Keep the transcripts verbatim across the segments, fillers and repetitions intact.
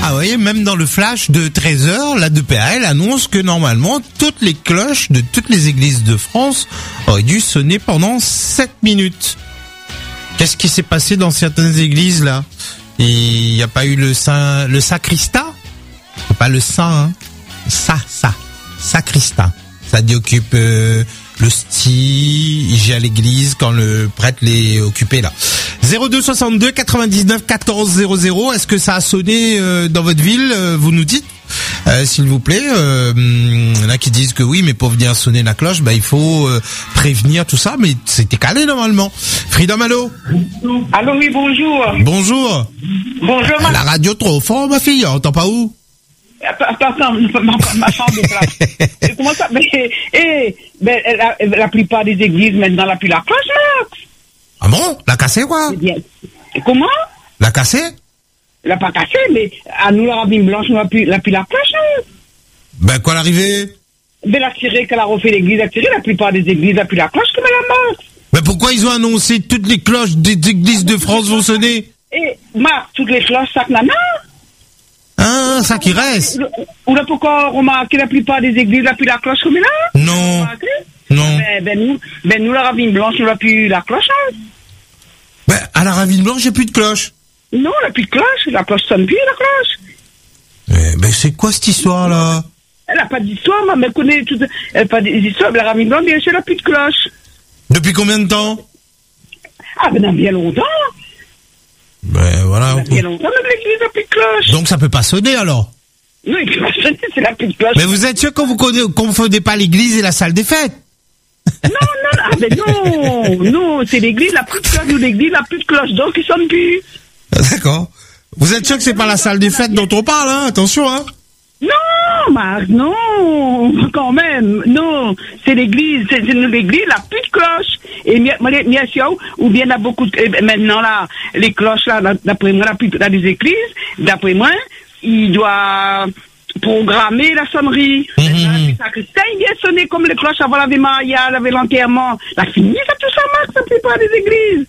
Ah oui, même dans le flash de treize heures, la D P A L annonce que normalement, toutes les cloches de toutes les églises de France auraient dû sonner pendant sept minutes. Qu'est-ce qui s'est passé dans certaines églises, là? Il n'y a pas eu le saint, le sacristain? C'est pas le saint, hein? Ça, ça. Sacristain. Ça dit occupe euh, l'hostie, j'ai à l'église quand le prêtre l'est occupé, là. zéro deux soixante-deux quatre-vingt-dix-neuf quatorze zéro zéro. Est-ce que ça a sonné euh, dans votre ville? euh, Vous nous dites, euh, s'il vous plaît. Euh, il y en a qui disent que oui, mais pour venir sonner la cloche, bah il faut euh, prévenir tout ça. Mais c'était calé normalement. Freedom, allô? Allô, oui, bonjour. Bonjour. Bonjour, ma... La radio trop fort, ma fille. On entend pas où? Attends, attends, ma, ma chambre de place. Comment ça? Mais, eh, mais la, la plupart des églises maintenant n'ont plus la cloche, Max. Ah bon? La cassée, quoi? Bien. Comment? La cassée? La pas cassée, mais à nous, la Ravine Blanche, nous n'avons plus, la, plus la cloche, hein. Ben, quoi l'arrivée? Mais la tirée qu'elle a refait l'église, la tirée, la plupart des églises n'ont plus la cloche, comme la Max. Mais pourquoi ils ont annoncé toutes les cloches des églises de France vont sonner? Eh, Max, toutes les cloches, ça que nana. Ah, ça qui reste. Ou là, pourquoi remarquer la plupart des églises n'ont plus la cloche comme là? Non. Non. Ben, ben, nous, ben, nous, la Ravine Blanche, nous n'avons plus la cloche, hein. Ben, à la Ravine Blanche, j'ai plus de cloche. Non, il n'y a plus de cloche. La cloche sonne plus, la cloche. Eh ben, c'est quoi cette histoire-là? Elle n'a pas d'histoire, maman. Elle connaît tout. Elle n'a pas d'histoire. La Ravine Blanche, bien sûr, elle n'a plus de cloche. Depuis combien de temps? Ah, ben, dans bien longtemps. Ben, voilà. Dans bien longtemps, même l'église n'a plus de cloche. Donc, ça peut pas sonner, alors? Non, il peut pas sonner, c'est la plus de cloche. Mais vous êtes sûr qu'on vous confondez pas l'église et la salle des fêtes? Non, non, ah, ben non. Non, c'est l'église, la plus de cloche ou l'église, la plus de cloche. Donc, il sonne plus. Ah, d'accord. Vous êtes sûr que c'est pas la salle des fêtes dont on parle, hein? Attention, hein? Non, Marc, non, quand même, non, c'est l'église, c'est c'est l'église, la plus de cloche. Et bien sûr, ou bien il y a beaucoup de, maintenant là, les cloches là, d'après moi, la plus dans les églises, d'après moi, il doit programmer la sonnerie. Mmh. Ça il vient sonner comme les cloches avant l'Ave Maria, l'Ave l'enterrement. La fini, ça tout ça, Marc, ça fait pas des églises.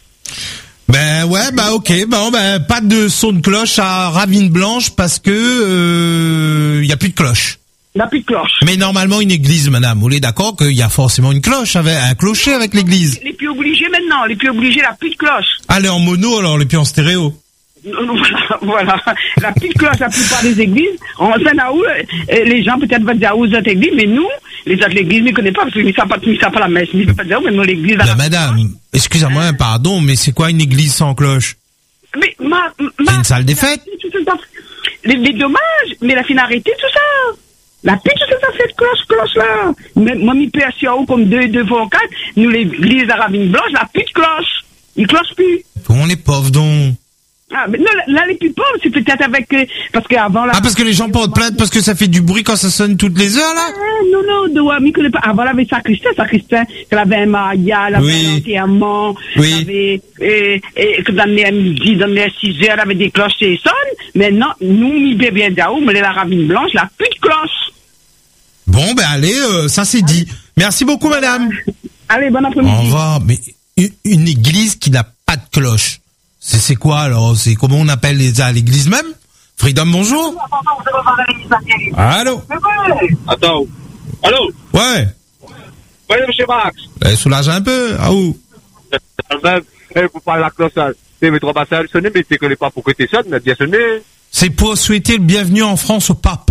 Ben ouais, bah ok, bon ben pas de son de cloche à Ravine Blanche parce que il euh, y a plus de cloche. Il n'y a plus de cloche. Mais normalement une église, madame, vous êtes d'accord qu'il y a forcément une cloche avec un clocher avec l'église. Les plus obligés maintenant, les plus obligés, la plus de cloche. Allez en mono alors, les plus en stéréo. Voilà, voilà. La petite cloche, la plupart des églises, en Saint-Naoul, les gens peut-être vont dire où vous êtes église, mais nous, les autres églises, ne connaissent pas, parce qu'ils ne savent pas, ils savent pas la messe, ils ne savent pas dire où, mais nous, l'église... Ben, madame, excusez-moi, pardon, mais c'est quoi une église sans cloche? Mais, ma, ma... C'est une salle des fêtes? Les, les dommages, mais la fin arrêter tout ça. La pute, tout ça fait cloche, cloche, là. Mais, moi, mi P S I A O, comme deux, deux fois quatre, nous, l'église à Ravine Blanche, la pute cloche. Ils clochent plus. Comment les pauvres donc? Ah, mais non, là, les plus pauvres, c'est peut-être avec, euh, parce qu'avant, là. Ah, parce que les gens portent plainte parce que ça fait du bruit quand ça sonne toutes les heures, là? Ah, non, non, de Wami, connaît pas. Avant, elle avait sacristain, sacristain, qu'elle avait un Maya, elle avait oui. un enterrement, oui. elle avait, et, et, que dans les midi, dans les six heures, elle avait des cloches qui sonnent. Maintenant, nous, mi bébé d'Aou, mais la Ravine Blanche, la plus de cloche. Bon, ben, allez, euh, ça c'est dit. Merci beaucoup, madame. Allez, bon après-midi. Au revoir. Mais, une, une église qui n'a pas de cloche. C'est, c'est quoi, alors? C'est comment on appelle les, à l'église même? Freedom, bonjour. Allô? Attends. Allô? Ouais. Oui, monsieur Max. Eh, soulage un peu. Ah où? Eh, pour parler de la cloche, t'es mes trois bassins à sonner, mais tu connais pas pourquoi t'es sonné, mais bien sonné. C'est pour souhaiter le bienvenu en France au pape.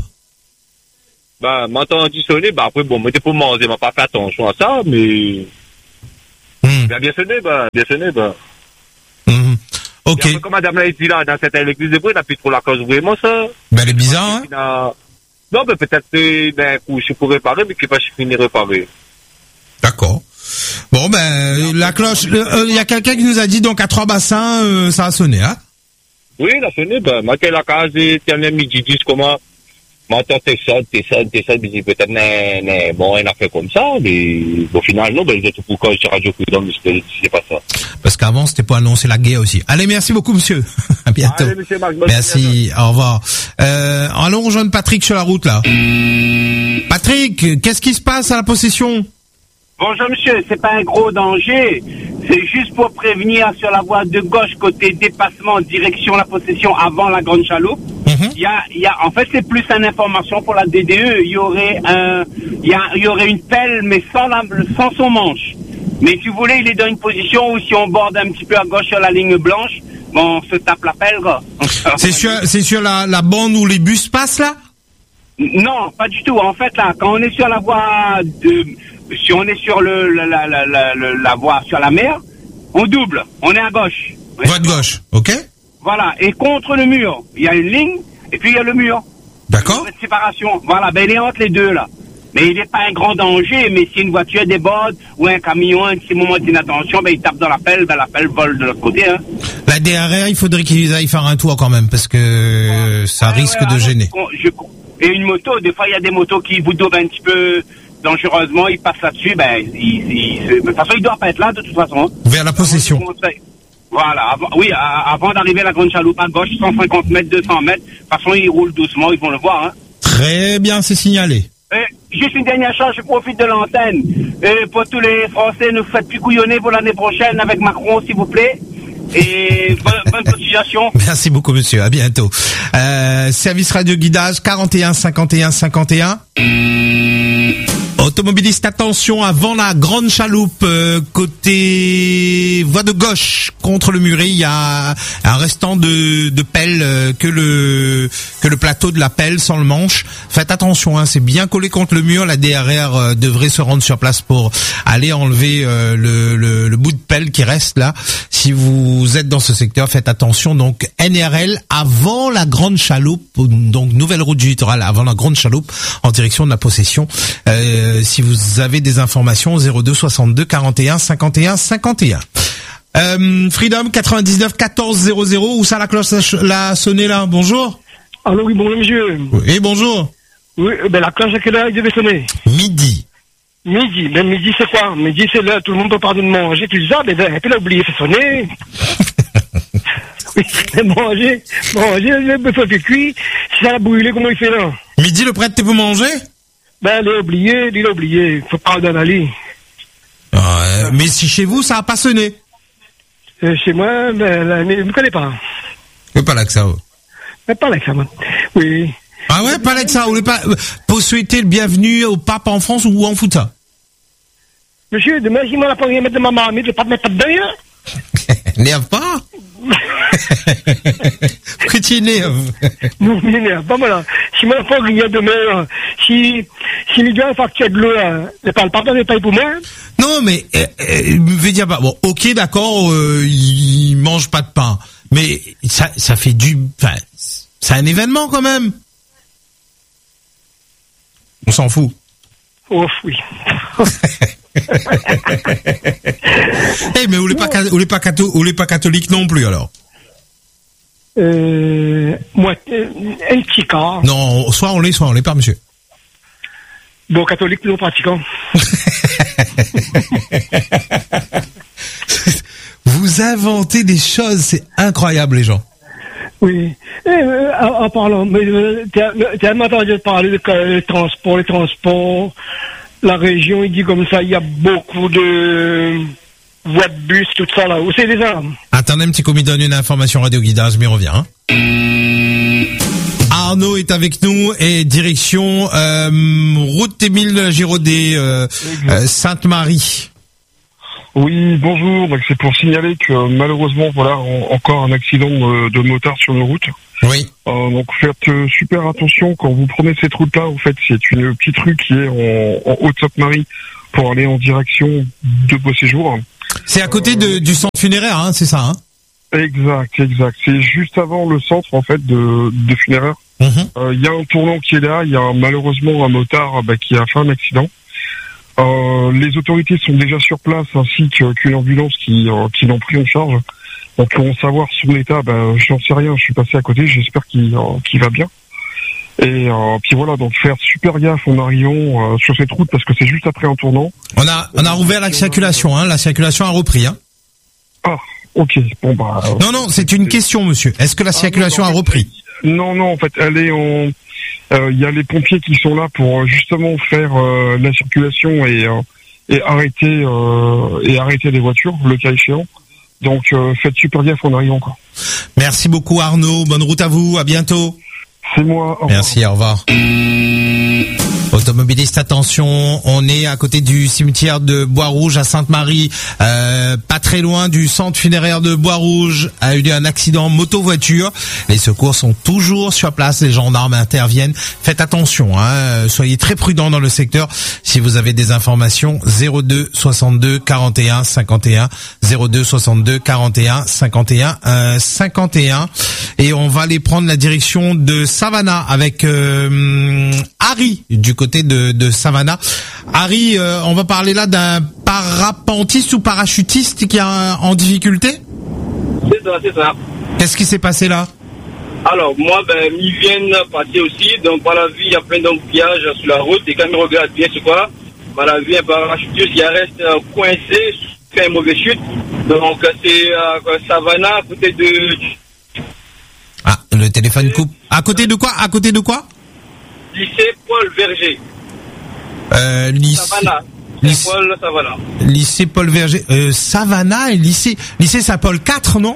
Bah, m'a entendu sonner, bah après, bon, moi, t'es pour manger, m'a pas fait attention à ça, mais. Mmh. Bien, bien sonné, bah, bien sonné, bah. Mmh. Ok. Après, comme madame l'a dit là, dans cette église de bruit, il n'a plus trop la cloche vraiment, ça. Ben, elle est bizarre, hein? A... Non, mais peut-être, ben, coup, je suis pour réparer, mais qu'il va finir réparer. D'accord. Bon, ben, la cloche, il euh, y a quelqu'un qui nous a dit, donc, à trois bassins, euh, ça a sonné, hein? Oui, il a sonné, ben, moi, la case, tiens, le midi, dix, comment? Maintenant, t'es seul, t'es seul, t'es seul, mais peut-être, né, né, bon, il a fait comme ça, mais au final, non, ben, je te pourquoi sur Radio Freedom, c'est pas ça. Parce qu'avant, c'était pour annoncer la guerre aussi. Allez, merci beaucoup, monsieur. À bientôt. Allez, monsieur Max, merci, au revoir. Euh, allons rejoindre Patrick sur la route, là. Patrick, qu'est-ce qui se passe à la possession? Bonjour, monsieur, c'est pas un gros danger. C'est juste pour prévenir sur la voie de gauche, côté dépassement, direction la possession avant la Grande Chaloupe. Mmh. Il y a, il y a, en fait, c'est plus une information pour la D D E. Il y aurait un, il y a, il y aurait une pelle, mais sans la, sans son manche. Mais si vous voulez, il est dans une position où si on borde un petit peu à gauche sur la ligne blanche, bon, on se tape la pelle, quoi. C'est sur, c'est sur la, la bande où les bus passent, là? Non, pas du tout. En fait, là, quand on est sur la voie de, si on est sur le, la, la, la, la, la voie sur la mer, on double. On est à gauche. Voie de gauche, ok? Voilà. Et contre le mur, il y a une ligne, et puis il y a le mur. D'accord. Une séparation. Voilà. Ben, il est entre les deux, là. Mais il n'est pas un grand danger, mais si une voiture déborde, ou un camion, un petit moment d'inattention, ben, il tape dans la pelle, ben, la pelle vole de l'autre côté, hein. La D R R, il faudrait qu'ils aillent faire un tour quand même, parce que ça ouais, risque ouais, de alors, gêner. Je, je, et une moto, des fois, il y a des motos qui vous daubent un petit peu dangereusement, ils passent là-dessus, ben, ils, ils, de toute façon, ils doivent pas être là, de toute façon. Vers la possession. Voilà, avant, oui, à, avant d'arriver à la Grande Chaloupe à gauche, cent cinquante mètres, deux cents mètres, de toute façon, ils roulent doucement, ils vont le voir, hein. Très bien, c'est signalé. Et juste une dernière chose, je profite de l'antenne. Et pour tous les Français, ne faites plus couillonner pour l'année prochaine avec Macron, s'il vous plaît. Et bonne, bonne continuation. Merci beaucoup, monsieur. À bientôt. Euh, service radio guidage quarante et un cinquante et un cinquante et un. Automobiliste, attention, avant la Grande Chaloupe, euh, côté voie de gauche, contre le muret, il y a un restant de, de pelle euh, que le que le plateau de la pelle sans le manche. Faites attention, hein, c'est bien collé contre le mur. La D R R euh, devrait se rendre sur place pour aller enlever euh, le, le, le bout de pelle qui reste là. Si vous êtes dans ce secteur, faites attention. Donc N R L avant la Grande Chaloupe, donc nouvelle route du littoral avant la Grande Chaloupe en direction de la possession. Euh, si vous avez des informations, zéro deux soixante-deux quarante et un cinquante et un cinquante et un. Euh, Freedom quatre-vingt-dix-neuf quatorze zéro zéro, où ça la cloche l'a sonné là? Bonjour. Allô, oui, bonjour monsieur. Oui, bonjour. Oui, ben la cloche à quelle heure il devait sonner? Midi. Midi, ben midi c'est quoi? Midi c'est là, tout le monde peut parler de manger, tout ça, ben et puis là oublié, fait sonner. Oui, mais manger, manger, il faut que cuit, si ça a brûlé, comment il fait là? Midi, le prêtre, t'es pour manger? Ben, il a oublié, il a oublié, faut pas d'en aller. Ouais, mais si chez vous, ça a pas sonné. Euh, chez moi, ben, là, je ne connais pas. C'est pas là que ça. Mais pas là que ça, moi. Oui. Ah ouais, pas là que ça. Vous voulez pas, pour souhaiter le bienvenu au pape en France ou en fout ça? Monsieur, demain, si moi, la première mettre de ma marmite, le pape met pas dedans, hein? N'énerve pas. Pourquoi tu énerves? Non, il n'énerve pas, voilà. Si moi, pas il y a demain, si, si il doit facture de l'eau, le pape n'est pas pour moi. Non, mais, euh, euh, veux dire, bah, bon, ok, d'accord, euh, il, il mange pas de pain. Mais, ça, ça fait du, enfin, c'est un événement quand même. On s'en fout. Oh, oui. Eh, mais vous n'êtes pas, vous n'êtes pas, catho, vous n'êtes pas catholique non plus, alors? Euh, moi, un petit cas. Non, soit on l'est, soit on l'est pas, monsieur. Bon, catholique, non pratiquant. Vous inventez des choses, c'est incroyable, les gens. Oui. Et, euh, en, en parlant, mais euh, tu as entendu parler de euh, les transports, les transports. La région, il dit comme ça, il y a beaucoup de voies de bus, tout ça là. Où c'est les armes? Attendez un petit coup, il donne une information radio guidage, mais on revient. Hein. Arnaud est avec nous et direction euh, route Émile Giraudet, euh, euh, Sainte-Marie. Oui, bonjour. Donc c'est pour signaler que malheureusement, voilà, en, encore un accident de, de motard sur nos routes. Oui. Euh, donc faites euh, super attention quand vous prenez cette route-là. En fait, c'est une petite rue qui est en, en Haute-Sainte-Marie pour aller en direction de Beauséjour. C'est à côté de, du centre funéraire, hein, c'est ça, hein? Exact, exact. C'est juste avant le centre en fait de, de funéraire. Il Mm-hmm. euh, y a un tournant qui est là. Il y a malheureusement un motard bah, qui a fait un accident. Euh, les autorités sont déjà sur place ainsi que, qu'une ambulance qui, euh, qui l'ont pris en charge. Donc pour en savoir son état, ben j'en sais rien, je suis passé à côté, j'espère qu'il, euh, qu'il va bien. Et euh, puis voilà, donc faire super gaffe en arrivant euh, sur cette route parce que c'est juste après un tournant. On a on a rouvert la circulation, hein, la circulation a repris, hein. Ah, ok, bon bah. Euh, non non, c'est une question, monsieur. Est-ce que la circulation ah, non, non, a repris? Non non, en fait, elle est en. Il euh, y a les pompiers qui sont là pour justement faire euh, la circulation et euh, et arrêter euh, et arrêter les voitures, le cas échéant. Donc euh, faites super gaffe en arrivant quoi. Merci beaucoup Arnaud, bonne route à vous, à bientôt. C'est moi. Au Merci, au revoir. Automobiliste, attention, on est à côté du cimetière de Bois-Rouge à Sainte-Marie, euh, pas très loin du centre funéraire de Bois-Rouge. A eu un accident moto-voiture. Les secours sont toujours sur place, les gendarmes interviennent. Faites attention, hein, soyez très prudents dans le secteur. Si vous avez des informations, zéro deux soixante-deux quarante et un cinquante et un, zéro deux soixante-deux quarante et un cinquante et un euh, cinquante et un. Et on va aller prendre la direction de Savannah avec euh, Harry du côté de, de Savannah. Harry, euh, on va parler là d'un parapentiste ou parachutiste qui est en difficulté. C'est ça, c'est ça. Qu'est-ce qui s'est passé là? Alors, moi, ben, ils viennent passer aussi. Donc, par la vie, il y a plein d'embouteillages sur la route. Et quand ils regardent bien, c'est quoi? Par la vie, un parachutiste qui reste euh, coincé, fait une mauvaise chute. Donc, c'est euh, Savannah, à côté de... Ah, le téléphone coupe. À côté de quoi? À côté de quoi? Lycée Paul Verger. Euh, lycée... Savannah. Lycée... Paul Savannah. Lycée Paul Verger. Euh, Savannah et lycée... Lycée Saint-Paul quatre, non?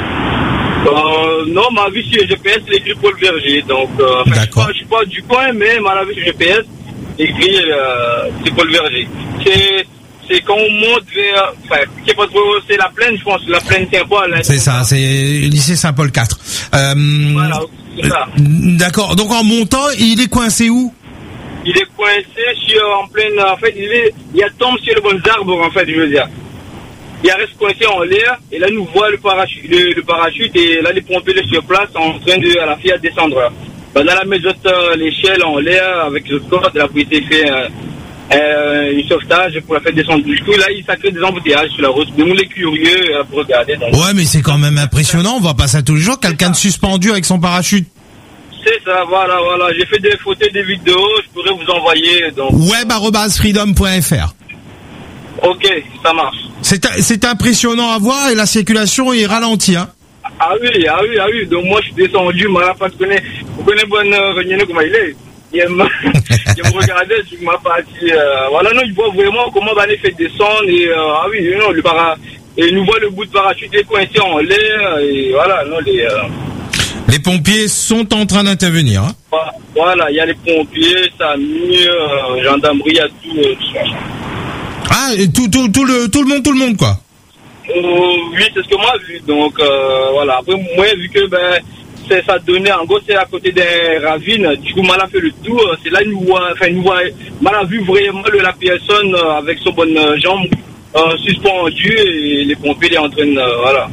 Euh, non, ma vie sur le G P S, c'est écrit Paul Verger. Donc, euh, enfin, d'accord. Je ne suis pas du coin, mais ma vie sur le G P S, écrit euh, c'est Paul Verger. C'est... C'est quand on monte vers, enfin, c'est pas trop, c'est la plaine, je pense, la plaine Saint-Paul. Hein, c'est ça, c'est lycée Saint-Paul quatre. Euh, voilà, c'est ça. D'accord, donc en montant, il est coincé où? Il est coincé sur, en pleine, en fait, il est, il a tombe sur les bons arbres, en fait, je veux dire. Il reste coincé en l'air, et là, nous voit le parachute, le, le parachute, et là, les pompiers sur place sont en train de, à la fille à descendre. Ben, dans la maison, l'échelle en l'air, avec le corps, la police fait, euh, Euh, une sauvetage pour la faire descendre. Du coup, là, il ça crée des embouteillages sur la route. Nous, les curieux, euh, pour regarder. Donc. Ouais, mais c'est quand même impressionnant. On voit pas ça tous les jours. Quelqu'un de suspendu avec son parachute. C'est ça, voilà, voilà. J'ai fait des photos, des vidéos. Je pourrais vous envoyer. Donc. web arobase freedom point f r. Ok, ça marche. C'est, c'est impressionnant à voir et la circulation est ralentie, hein. Ah oui, ah oui, ah oui. Donc, moi, je suis descendu. Moi, pas connaître. Vous connaissez bonne réunion comment il est. Il me, il me regardait sur ma partie. Euh, voilà, non, il voit vraiment comment on va les faire descendre. Et euh, ah oui, non, le para, et il nous voit le bout de parachute est coincé en l'air. Et voilà, non, les. Euh, les pompiers sont en train d'intervenir. Hein. Voilà, il y a les pompiers, ça a mis, euh, gendarmerie, il y a tout. Euh, ah, et tout, tout, tout le, tout le monde, tout le monde, quoi. Euh, oui, c'est ce que moi j'ai vu. Donc euh, voilà. Après, moi, vu que ben. C'est ça donnait en gros c'est à côté des ravines, du coup mal a fait le tour, c'est là nous voit enfin nous voit mal a vu vraiment le, la personne euh, avec son bonne euh, jambe euh, suspendue et les pompiers les en train de euh, voilà.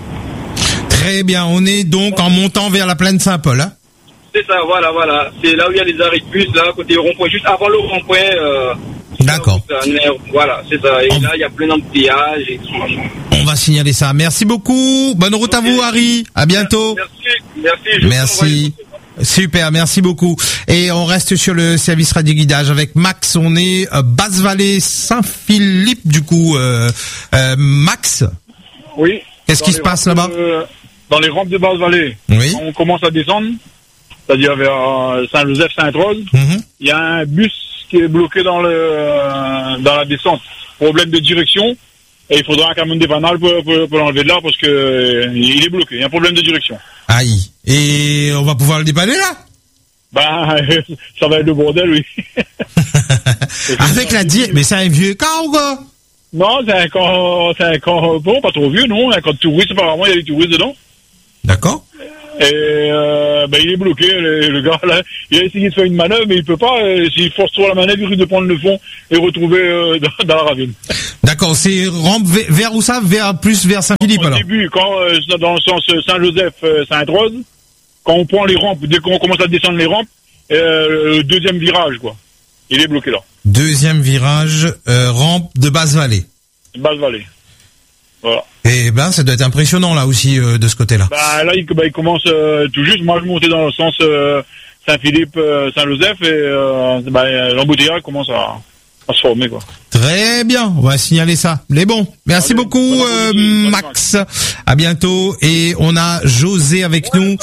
Très bien, on est donc en montant vers la plaine Saint-Paul, hein. C'est ça, voilà, voilà. C'est là où il y a les arrêts de bus, là, à côté du rond-point, juste avant le rond-point. Euh, D'accord. Là, voilà, c'est ça. Et on... là, il y a plein d'embouteillages et tout machin. On va signaler ça. Merci beaucoup. Bonne route okay. à vous, Harry. À bientôt. Merci. Merci. Merci. Super, merci beaucoup. Et on reste sur le service radio guidage avec Max. On est euh, Basse-Vallée, Saint-Philippe, du coup. Euh, euh, Max. Oui. Qu'est-ce qui se passe là-bas? euh, Dans les rampes de Basse-Vallée. Oui. On commence à descendre, c'est-à-dire vers euh, Saint-Joseph-Sainte-Rose. Mm-hmm. Il y a un bus qui est bloqué dans le euh, dans la descente. Problème de direction. Et il faudra un camion de dépannage pour, pour, pour l'enlever de là parce que euh, il est bloqué. Il y a un problème de direction. Aïe. Et on va pouvoir le dépanner là? Ben, ça va être le bordel, oui. Avec la di... Mais c'est un vieux car ou quoi? Non, c'est un corps, c'est un corps, bon, pas trop vieux, non. Un corps de touriste, apparemment, il y a des touristes dedans. D'accord. Et euh, ben, il est bloqué, le, le gars, là. Il a essayé de faire une manœuvre, mais il peut pas. Euh, S'il force trop la manœuvre, il risque de prendre le fond et retrouver euh, dans, dans la ravine. D'accord, c'est rampe vers, vers où ça? Vers, plus vers Saint-Philippe, alors? Au début, quand, euh, dans le sens Saint-Joseph-Sainte-Rose, quand on prend les rampes, dès qu'on commence à descendre les rampes, euh, le deuxième virage, quoi. Il est bloqué là. Deuxième virage, euh, rampe de Basse-Vallée. Basse-Vallée. Voilà. Et ben, ça doit être impressionnant là aussi euh, de ce côté-là. Bah là, il, bah, il commence euh, tout juste. Moi, je montais dans le sens euh, Saint-Philippe, euh, Saint-Joseph, et euh, bah, l'embouteillage commence à, à se former, quoi. Très bien, on va signaler ça. Les bons. Merci Allez, beaucoup, euh, Max. À bientôt. Et on a José avec nous.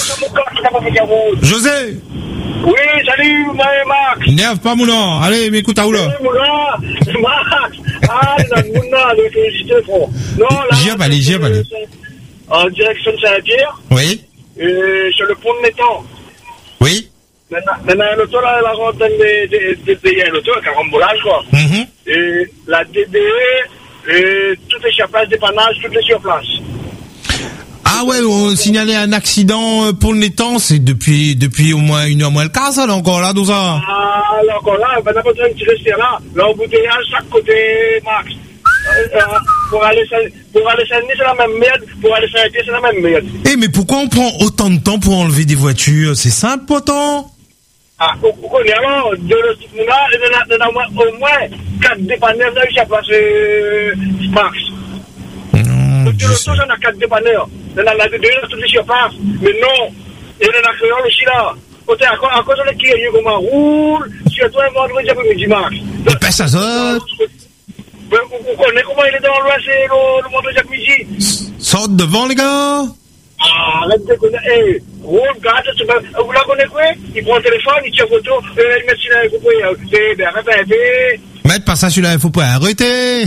José. Oui, salut, Max. Nerve pas moulin. Allez, m'écoute à où là? Max. Ah, la mouna, l'électricité, frère. Non, là. J'y ai allé, j'y ai allé. En direction de Saint-Pierre. Oui. Et sur le pont de Métan. Oui. Maintenant, maintenant l'auto, là, la rentre de payer l'auto, un carambolage, quoi. Mm-hmm. Et la D D E, et tout est sur place, dépannage, tout est sur place. Ah ouais, on signalait un accident pour le Nétan, c'est depuis depuis au moins une heure moins le quart, ça, là, encore là, dans ça. Ah, là, encore là, ben, n'importe un petit restaurant, l'embouteillage, chaque côté, Max. Euh, pour aller pour aller Saint-Denis, c'est la même merde, pour aller Saint-Denis, c'est la même merde. Eh, mais pourquoi on prend autant de temps pour enlever des voitures? C'est simple, pourtant. Ah, vous connaissez alors, de l'autre là, il y en a au moins quatre dépanneurs là, qui a passé Max. Mmh, de l'autre, j'en ai quatre dépanneurs. Il y en a la deux, toutes les surfaces. Mais non, il y en a créole aussi là. Côté, à cause de qui est comme un roule, surtout un vendredi après-midi, Max. Il passe à zone. Vous connaissez comment il est dans l'ouest, c'est le, le vendredi après-midi? Sorte devant, les gars. Ah, arrête de connaître. Eh, roule, garde, vous la connaissez quoi? Il prend le téléphone, il tire photo, il met sur la coupe, eh, ben, répétez. Mettre pas ça sur la info, arrêtez.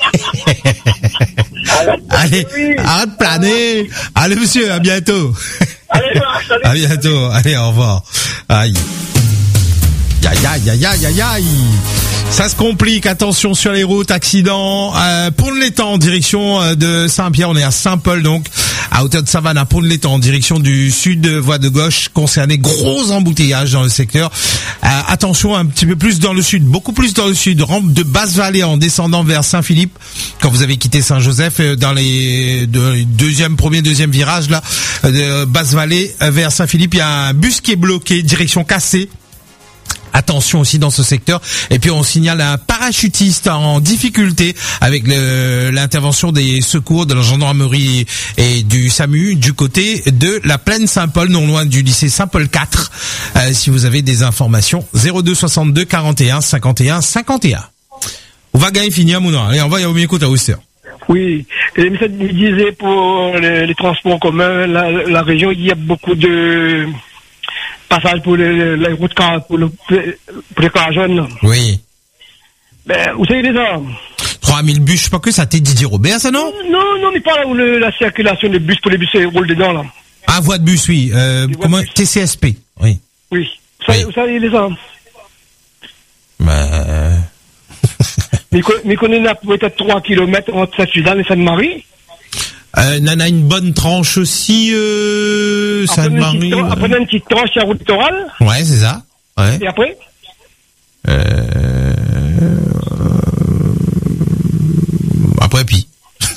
Allez, arrête de planer. Allez, monsieur, à bientôt. Allez, salut. À bientôt. Allez, au revoir. Aïe. Aïe, aïe, aïe, aïe, aïe, aïe. Ça se complique, attention sur les routes, accident. Euh, pour l'étang, en direction euh, de Saint-Pierre, on est à Saint-Paul, donc à hauteur de Savannah. Pour l'étang, en direction du sud, voie de gauche, concerné, gros embouteillage dans le secteur. Euh, attention, un petit peu plus dans le sud, beaucoup plus dans le sud, rampe de Basse-Vallée en descendant vers Saint-Philippe. Quand vous avez quitté Saint-Joseph, euh, dans les de, deuxième, premier, deuxième virage là, de Basse-Vallée euh, vers Saint-Philippe, il y a un bus qui est bloqué, direction Cassé. Attention aussi dans ce secteur. Et puis on signale un parachutiste en difficulté avec le, l'intervention des secours de la gendarmerie et du SAMU du côté de la plaine Saint-Paul, non loin du lycée Saint-Paul quatre. Euh, si vous avez des informations, zéro deux soixante-deux quarante et un cinquante et un cinquante et un. On va gagner finir, Mouna. Allez, on va y aller au écoute à Ouster. Oui, et mais ça il disait pour les, les transports communs, la, la région, il y a beaucoup de passage pour les, les routes pour, le, pour les cars jeunes. Oui. Ben, vous savez déjà. trois mille bus, je sais pas que ça t'est Didier Robert, ça, non? Non, non, mais pas là où le, la circulation des bus pour les bus, ils roulent dedans, là. Ah, voie de bus, oui. Euh, comment, T C S P, oui. Oui. Vous savez, oui. Vous savez déjà. Ben... mais, mais qu'on est peut-être trois kilomètres entre Saint-Suzanne et Sainte-Marie. Euh, Nana, une bonne tranche aussi, euh, Sainte-Marie. Après, après une petite tranche sur la route littorale. Ouais, c'est ça. Ouais. Et après? Euh, après, puis.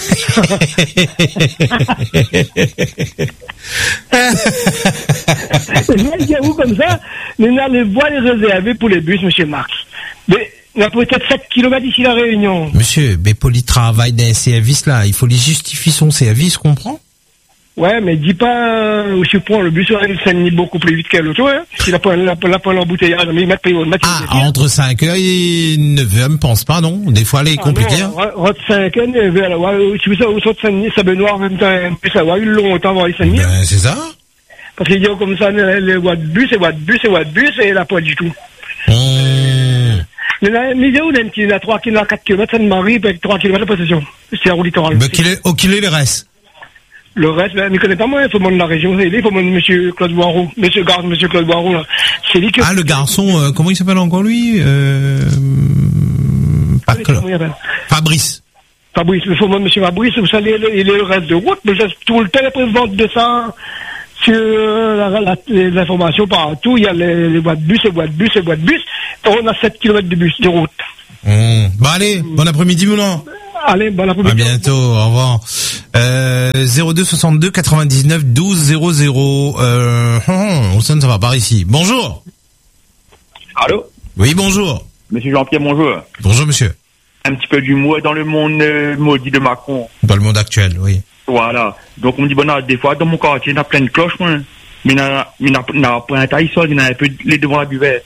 Je vais vous comme ça, mais on a les voies réservées pour les bus, monsieur Marx. Mais, il y a peut-être sept kilomètres ici la Réunion. Monsieur, mais pour les travail d'un service là, il faut les justifier son service, comprends? Ouais, mais dis pas, euh, je prends le bus, il s'anime beaucoup plus vite que l'autre, hein. Il a pas, il a pas l'embouteillage, mais il met pas, il met Ah, entre cinq heures et neuf heures, je pense pas, non? Des fois, elle est compliquée, hein. Entre cinq heures, neuf heures, ouais, tu veux ça, au saut de Saint-Denis, ça Benoît, en même temps, ça va, eu longtemps, voir les Saint-Denis. Ben, c'est ça. Parce qu'il y a comme ça, les voies de bus, et voies de bus, et voies de bus, et là, pas du tout. Mmh. Mais là, mais il y a où, il y a trois kilomètres, quatre kilomètres, Sainte-Marie, avec trois kilomètres de possession. C'est la route littorale. Mais qu'il est, au qu'il est le reste? Le reste, ben, il ne connaît pas moi, il faut demander la région, il faut demander monsieur Claude Boireau, monsieur Garde, monsieur Claude Boireau, là. C'est lui que... Ah, le garçon, euh, comment il s'appelle encore lui? Euh, pas Claude. Fabrice. Fabrice, il faut demander monsieur Fabrice, vous savez, il est le reste de route, mais tout le temps, après, vente de ça, sur la, la, les informations partout, il y a les, les voies de bus, les voies de bus, les voies de bus, on a sept kilomètres de bus, de route. Mmh. Bon, allez, bon après-midi, Moulin. Allez, bon après-midi. À bientôt, au revoir. Euh, zéro deux soixante-deux quatre-vingt-dix-neuf douze zéro zéro. Euh, hum, ça ne va par ici. Bonjour. Allô? Oui, bonjour. Monsieur Jean-Pierre, bonjour. Bonjour, monsieur. Un petit peu d'humour dans le monde euh, maudit de Macron. Dans le monde actuel, oui. Voilà. Donc, on me dit, bon, des fois, dans mon quartier, il y a plein de cloches, moi. Mais il y a, il y a, il y a pas un taille sol, il y en a un peu les devant la buvette.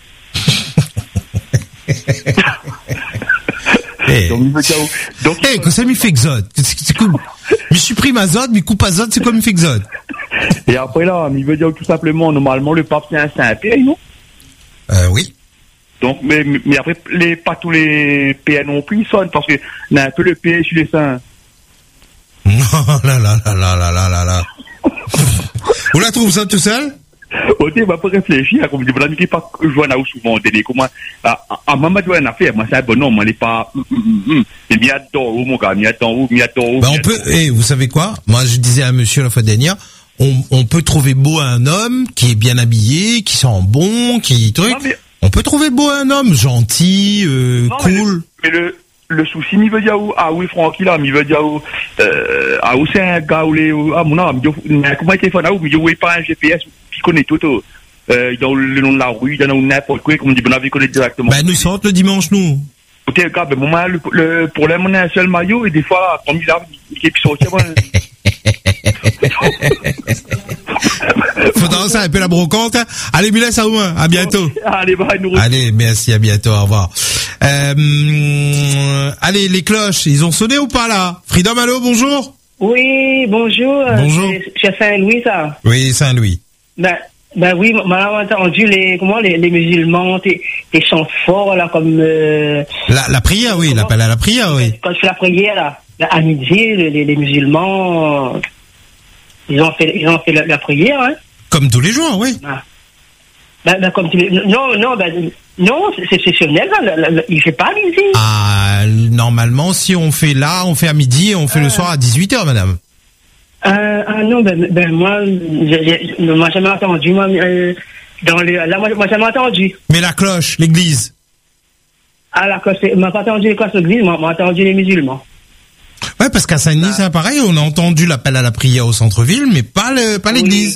Hey. Donc, donc hey, quand ça me fait exode. C'est comme, je supprime azode, mais coupe azode, c'est comme il fait exode. Et après là, il veut dire tout simplement, normalement, le pape, c'est un Saint-Pierre, non? Euh, oui. Donc, mais, mais après, les, pas tous les P N non plus, ils sonnent, parce que, il y a un peu le P sur les saints. Non, là, là, là, là, là, là, là, là. Vous la trouvez ça tout seul? On dit, va pas réfléchir, comme dit, voilà, qui pas jouer là où souvent, on dit, comment, à maman doit en affaire, moi, c'est un bonhomme, on n'est pas, et m'y attend où, mon gars, m'y attend où, m'y attend où. Bah, on peut, eh, vous savez quoi? Moi, je disais à monsieur la fois dernière, on, on peut trouver beau un homme qui est bien habillé, qui sent bon, qui, truc. Non, mais... On peut trouver beau un homme, gentil, euh, non, cool. Mais le, mais le, le souci, il veut dire où, ah oui, Francky, là, il veut dire où, euh, ah où c'est un gars où les, ah mon âme, comment il téléphone, ah où, il n'y a pas un G P S qui connaît tout, euh, dans le nom de la rue, dans n'importe quoi, comme on dit, bon, on connaît directement. Ben, nous sortons le dimanche, nous. Écoutez, gars, ben, moi, le, le problème, on a un seul maillot, et des fois, comme il a, il est sorti, moi. Faut danser un peu la brocante. Allez, Milas, à moins. À bientôt. Allez, bye, nous. Allez, merci, à bientôt, au revoir. Euh, allez, les cloches, ils ont sonné ou pas, là? Freedom, allô, bonjour? Oui, bonjour. Bonjour. C'est Saint-Louis, ça? Oui, Saint-Louis. Ben, ben oui, on a entendu les, comment, les, les musulmans, des, des chants forts, là, comme, euh, La, la prière, oui, l'appel à la prière, oui. Quand je fais la prière, là, à midi, les, les, les musulmans, ils ont fait, ils ont fait la, la prière, hein. Comme tous les jours, oui. Ah. Ben, ben, comme tous les, non, non, ben, non, c'est exceptionnel, là, il fait pas à midi. Ah, normalement, si on fait là, on fait à midi et on fait euh... le soir à dix-huit heures, madame. Euh, ah non, ben, ben moi, j'ai, moi, jamais entendu, moi, euh, dans le, là, moi, moi, jamais entendu. Mais la cloche, l'église. Ah, la cloche, moi, pas entendu les cloches, l'église, moi, moi, entendu les musulmans. Ouais, parce qu'à Saint-Denis, ah. c'est pareil, on a entendu l'appel à la prière au centre-ville, mais pas le, pas l'église. Oui.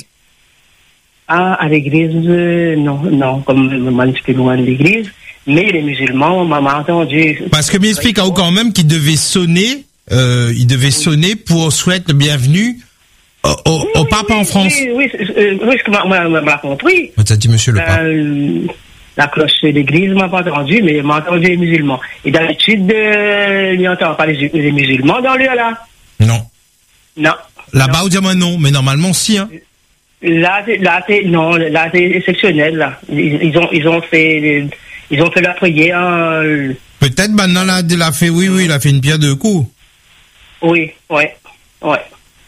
Ah, à l'église, euh, non, non, comme moi, je suis loin de l'église, mais les musulmans, on m'a entendu. Parce que m'explique à quand même qu'il devait sonner, euh, il devait sonner pour souhaiter le bienvenu au, au, oui, au pape oui, en France. Oui, oui, euh, oui, ce que m'a, m'a, m'a compris. Ça dit monsieur le pape. Euh, la cloche de l'église m'a pas entendu, mais m'a entendu les musulmans. Et d'habitude, euh, il n'entend pas les, les musulmans dans le là. Non. Non. Là-bas, on dit moi non, mais normalement si, hein. Là, c'est, là, c'est, non, là, c'est exceptionnel, là. Ils, ils ont, ils ont fait, ils ont fait la prière, euh... Peut-être maintenant, là, il a fait, oui, oui, il a fait une pierre deux coups. Oui, ouais, ouais.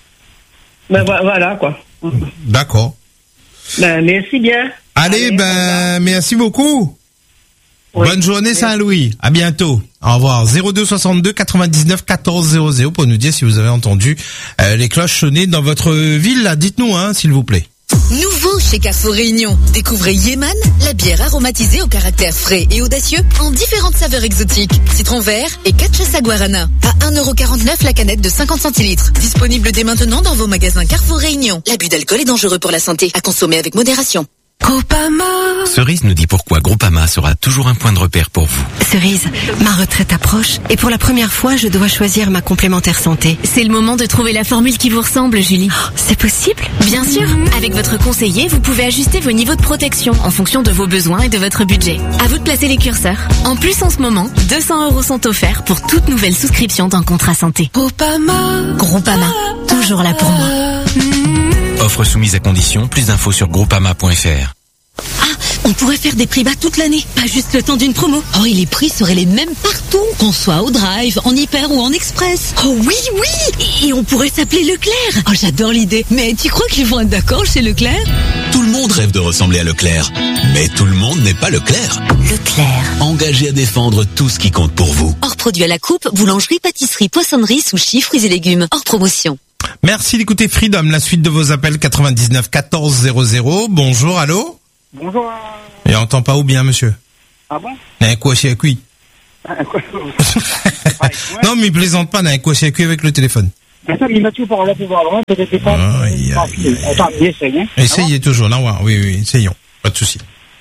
Ben, voilà, quoi. D'accord. Ben, merci bien. Allez, Allez ben, merci beaucoup. Oui, bonne journée, merci. Saint-Louis. À bientôt. Au revoir. zéro deux soixante-deux quatre-vingt-dix-neuf quatorze zéro zéro pour nous dire si vous avez entendu euh, les cloches sonner dans votre ville. Là, dites-nous, hein, s'il vous plaît. Nouveau chez Carrefour Réunion. Découvrez Yeman, la bière aromatisée au caractère frais et audacieux en différentes saveurs exotiques. Citron vert et cachaça guarana. À un euro quarante-neuf la canette de cinquante centilitres. Disponible dès maintenant dans vos magasins Carrefour Réunion. L'abus d'alcool est dangereux pour la santé. À consommer avec modération. Groupama. Cerise nous dit pourquoi Groupama sera toujours un point de repère pour vous. Cerise, ma retraite approche et pour la première fois, je dois choisir ma complémentaire santé. C'est le moment de trouver la formule qui vous ressemble, Julie. Oh, c'est possible ? Bien sûr. Avec votre conseiller, vous pouvez ajuster vos niveaux de protection en fonction de vos besoins et de votre budget. À vous de placer les curseurs. En plus, en ce moment, deux cents euros sont offerts pour toute nouvelle souscription d'un contrat santé. Groupama. Groupama. Toujours là pour moi. Offre soumise à condition. Plus d'infos sur groupama point f r. Ah, on pourrait faire des prix bas toute l'année, pas juste le temps d'une promo. Oh, et les prix seraient les mêmes partout, qu'on soit au drive, en hyper ou en express. Oh oui, oui. Et on pourrait s'appeler Leclerc. Oh, j'adore l'idée. Mais tu crois qu'ils vont être d'accord chez Leclerc ? Tout le monde rêve de ressembler à Leclerc. Mais tout le monde n'est pas Leclerc. Leclerc. Engagé à défendre tout ce qui compte pour vous. Hors produit à la coupe, boulangerie, pâtisserie, poissonnerie, sushi, fruits et légumes. Hors promotion. Merci d'écouter Freedom, la suite de vos appels quatre-vingt-dix-neuf quatorze zéro zéro. Bonjour, allô ? Bonjour. Et on entend pas ou bien, monsieur? Ah bon? Un quoi c'est cuit. Non, mais il plaisante pas, d'un quoi c'est cuit avec le téléphone. Peut-être pas. Essayez. Essayez toujours, non, oui, oui, essayons. Pas de souci.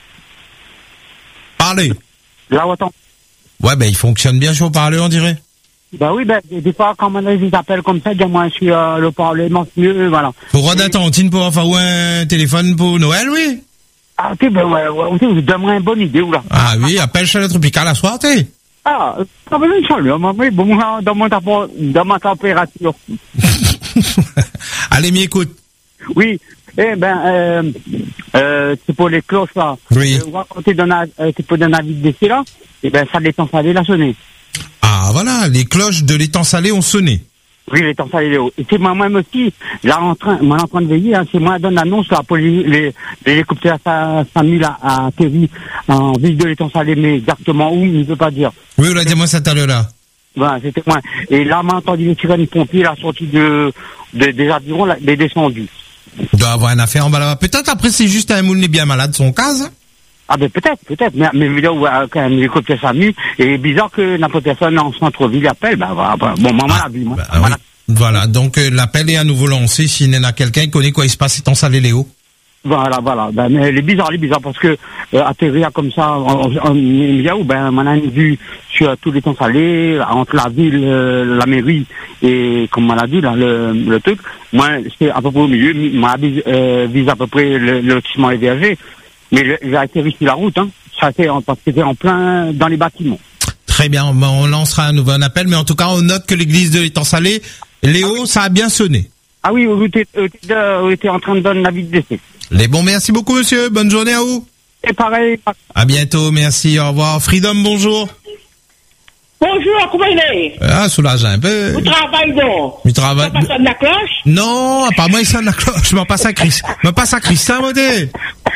Parlez. Là, attends. Ouais, ben, il fonctionne bien sur le parleur, on dirait. Bah oui, ben, des fois, quand on a des appels comme ça, dis-moi, je suis euh, le parler, monte mieux, voilà. Pour Rod Tantine, pour faire un téléphone pour Noël, oui? Ah, ok, ben, ouais, ouais, vous donnez une bonne idée, là. Ah oui, appelle chez le tropical à soir, t'es. Ah, ça va bien, Charles, mais bon, dans mon, dans ma température. Allez, m'écoute. Oui, eh ben, euh, euh, c'est pour les cloches, là. Oui. Euh, quand tu donnes, euh, tu peux donner un avis d'essai, là, eh ben, ça l'étang salé, l'a sonné. Ah, voilà, les cloches de l'étang salé ont sonné. Oui, les temps salés Léo. Et c'est moi-même aussi, là, en train, moi, en train de veiller, hein, c'est moi, donne l'annonce, là, pour les, les, l'hélicoptère Samuel a atterri en ville de l'étang salé, mais exactement où, il ne veut pas dire. Oui, on l'a dit moi, ça tout à l'heure, là. Voilà, c'était moi. Et là, m'a entendu les sirènes pompiers, la sortie de, de, des avirons, là, des descendus. Il doit avoir une affaire en bas là-bas. Peut-être après, c'est juste un moule bien malade, son cas, hein. Ah ben peut-être, peut-être, mais, mais là où euh, quand même l'hélicoptère Samuel, et bizarre que n'importe personne en centre-ville appelle, ben voilà, bon, maman l'a vu, moi. Bah, oui. Voilà, donc euh, l'appel est à nouveau lancé, s'il y en a quelqu'un qui connaît quoi il se passe, c'est en salé Léo. Voilà, voilà, ben mais les bizarres, les bizarres, parce que euh, atterrir comme ça, en, en, en Miaou, ben on a une vue sur tous les temps salés, entre la ville, euh, la mairie, et comme on l'a dit, là, le, le truc, moi c'est à peu près au milieu, moi vise, euh, vise à peu près le, le lotissement hébergé. Mais j'ai atterri sur la route, hein. Ça fait en, parce que c'était en plein dans les bâtiments. Très bien, on lancera un nouveau appel, mais en tout cas, on note que l'église de l'étang salé, Léo, ah oui. Ça a bien sonné. Ah oui, vous étiez, vous étiez en train de donner l'avis de décès. Les bons, merci beaucoup, monsieur. Bonne journée à vous. Et pareil. À bientôt, merci, au revoir. Freedom, bonjour. Bonjour, comment il est? Ah, soulagé un peu. Vous travaillez donc? Je travaille. Tu sonne la cloche? Non, pas moi, il sonne la cloche. Je m'en passe à Christ. Je m'en passe à Christin, moi, t'es.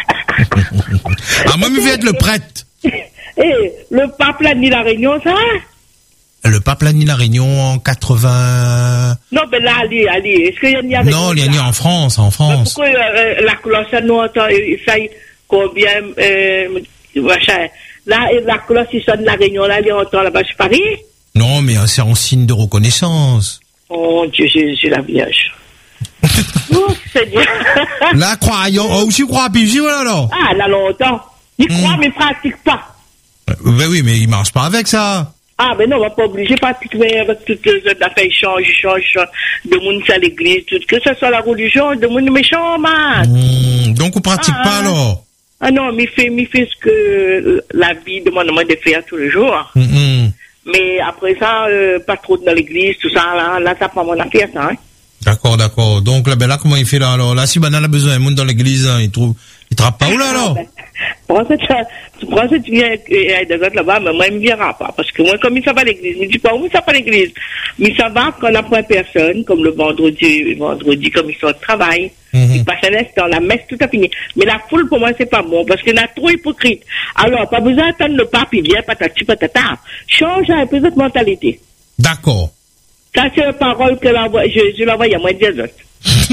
Ah, moi, je vais être le prêtre. Eh, le pape l'a ni la Réunion, ça? Le pape l'a ni la Réunion en quatre-vingts. Non, mais là, allez, allez. Est-ce qu'il y a ni la Réunion? Non, il y a ni en France, en France. Mais pourquoi euh, la cloche, ça nous entend, ça y combien, euh, machin. Là, la cloche, il sonne la Réunion, là, il entend là-bas sur Paris? Non, mais c'est en signe de reconnaissance. Oh, Dieu Jésus, la Vierge. Oh, Seigneur. La croyant, oh, aussi croit, puis j'y voilà, alors. Ah, là, longtemps. Il mm. croit, mais il pratique pas. Ben oui, mais il marche pas avec ça. Ah, ben non, on va pas obliger, pratiquer avec toutes les autres affaires, il change, il change, il change, de monde à l'église, tout, que ce soit la religion, de monde méchant, man. Mm, donc, on pratique ah, pas, alors? Ah non, mais fait, mais fait ce que la vie demande de faire tous les jours. Mm -hmm. Mais après ça, euh, pas trop dans l'église, tout ça, là, là, ça prend mon affaire, ça, hein. D'accord, d'accord. Donc, là, ben là, comment il fait, là, alors? Là, si Banana a besoin d'un monde dans l'église, hein, il trouve, il trappe pas où, là, alors? Pour ça, tu prends ça, tu viens avec des autres là-bas, mais moi, il me viendra pas. Parce que moi, comme il s'en va à l'église, il me dit pas où il s'en va à l'église. Mais ça va quand on apprend personne, comme le vendredi, vendredi, comme ils sont au travail. Mm-hmm. Il passe un instant, la messe, tout a fini. Mais la foule, pour moi, c'est pas bon, parce qu'il y en a trop hypocrite. Alors, pas besoin d'attendre le pape, il vient, patati, patata. Change un peu cette mentalité. D'accord. Ça, c'est une parole que je, je l'envoie à moi, des autres.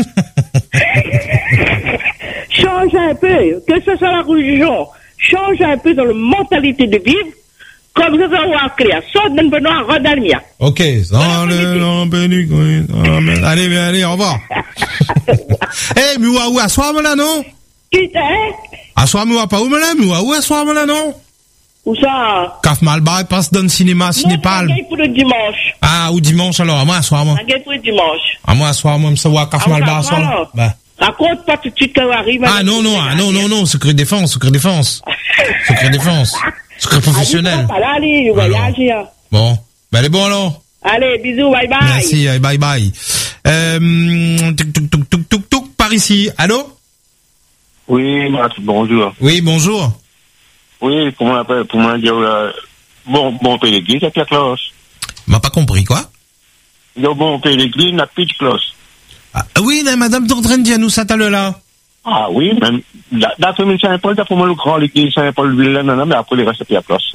Change un peu, que ce soit la religion, change un peu dans la mentalité de vivre, comme ça, ça va créer. Saute dans le benoît, redalmia. Ok, dans le nom béni, allez, allez, au revoir. Eh, mais où, où, à soir, là, non? Qui t'es? À soir, mais où, pas où, là, mais où, à soir, là, non? Où ça? Caf Malbar, passe dans le cinéma, Cinépal. Non, pour le dimanche. Ah, ou dimanche, alors, à moi, à soir, moi. pour le dimanche. À moi, à soir, moi, je me à Caf Malbar, à soir. Bah. Raconte pas tout de suite quand arrive. Ah, non, non, ah, non, non, non, secret défense, secret défense. Secret défense. Secret professionnel. Allez, voyager. Bon. Ben, elle est bon, alors. Allez, bisous, bye bye. Merci, bye bye. Euh, tuk, tuk, tuk, tuk, tuk, tuk, par ici. Allô? Oui, bonjour. Oui, bonjour. Oui, comment on appelle, pour moi dire, euh, bon, bon, paye l'église, il y a cloche. M'a pas compris, quoi? Donc, bon, paye l'église, il y a plus de cloche. Ah, oui, mais madame t'es en train de dire nous ça t'as le là. Ah oui, même, d'après le Saint-Paul, d'après moi, le grand, l'église Saint-Paul-Ville, non, non, mais après, les restes, il y a cloche.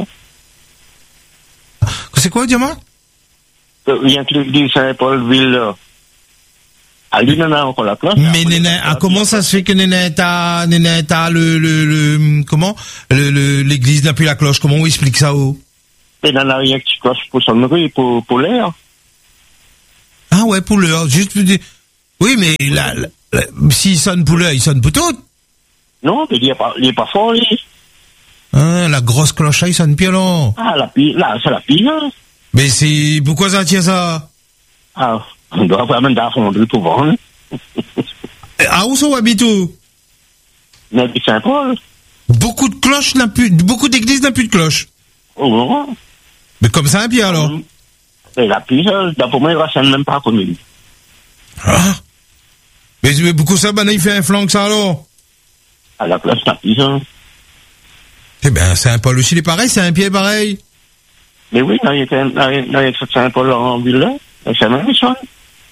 C'est quoi, dis-moi? Il y a l'église Saint-Paul-Ville, là. Ah, lui, non, non, encore la cloche. Mais Néné, ah, comment ça se fait que Néné t'a, Néné t'a le, le, le, comment? Le, le, l'église n'a plus la cloche, comment on explique ça, oh? Et dans la rien que tu cloches pour sonnerie, pour, pour l'air. Ah ouais, pour l'heure, juste, oui, mais là, là, là s'il sonne pour l'heure, il sonne pour tout. Non, mais il est pas, il est pas fort, lui. Hein, la grosse cloche, il sonne pire, là. Ah, la pire, là, c'est la pire, hein. Mais c'est, pourquoi ça tient ça? Ah, on doit vraiment d'affondrer pour vendre. Ah, où sont habités? Mais Saint-Paul. Beaucoup de cloches n'a plus, beaucoup d'églises n'a plus de cloches. Oh, mais comme ça, puis alors? Et la pire, d'après moi, il ne même pas connu. Ah. Mais, mais beaucoup ça, ben, il fait un flanc que ça, alors? À la place, la pire. Eh ben, Saint-Paul aussi, il est pareil, c'est un pied pareil. Mais oui, il y a Saint-Paul en ville, là. C'est même chose.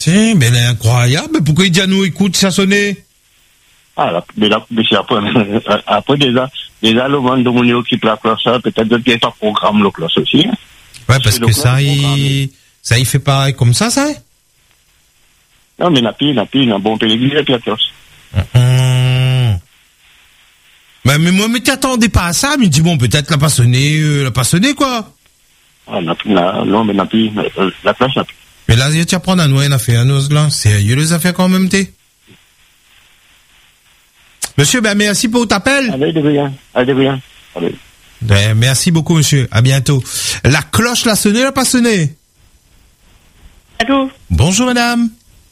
Tiens, mais elle est incroyable. Pourquoi il dit à nous, écoute, ça sonnait? Ah, là, mais là, mais c'est après, après, déjà, déjà, le monde de mon équipe la cloche, peut-être qu'il y a un programme, le cloche aussi. Ouais, parce que ça, il, ça, il fait pareil comme ça, ça? Non, mais la pile, la pile, un bon pélégrine et puis la cloche. Mmh. Bah, mais moi, mais t'attendais pas à ça, mais dis bon, peut-être l'a pas sonné, euh, l'a pas sonné, quoi. Ah, la, la, non, mais la pile, la cloche, la pile. Mais là, tu vas prendre un noix, il a fait un os, là. Sérieux, les affaires quand même, t'es? Monsieur, ben, merci pour t'appel. Allez, de rien. Allez, de rien. Allez. Ben, merci beaucoup, monsieur. À bientôt. La cloche l'a sonné, l'a pas sonné? Allô? Bonjour, madame.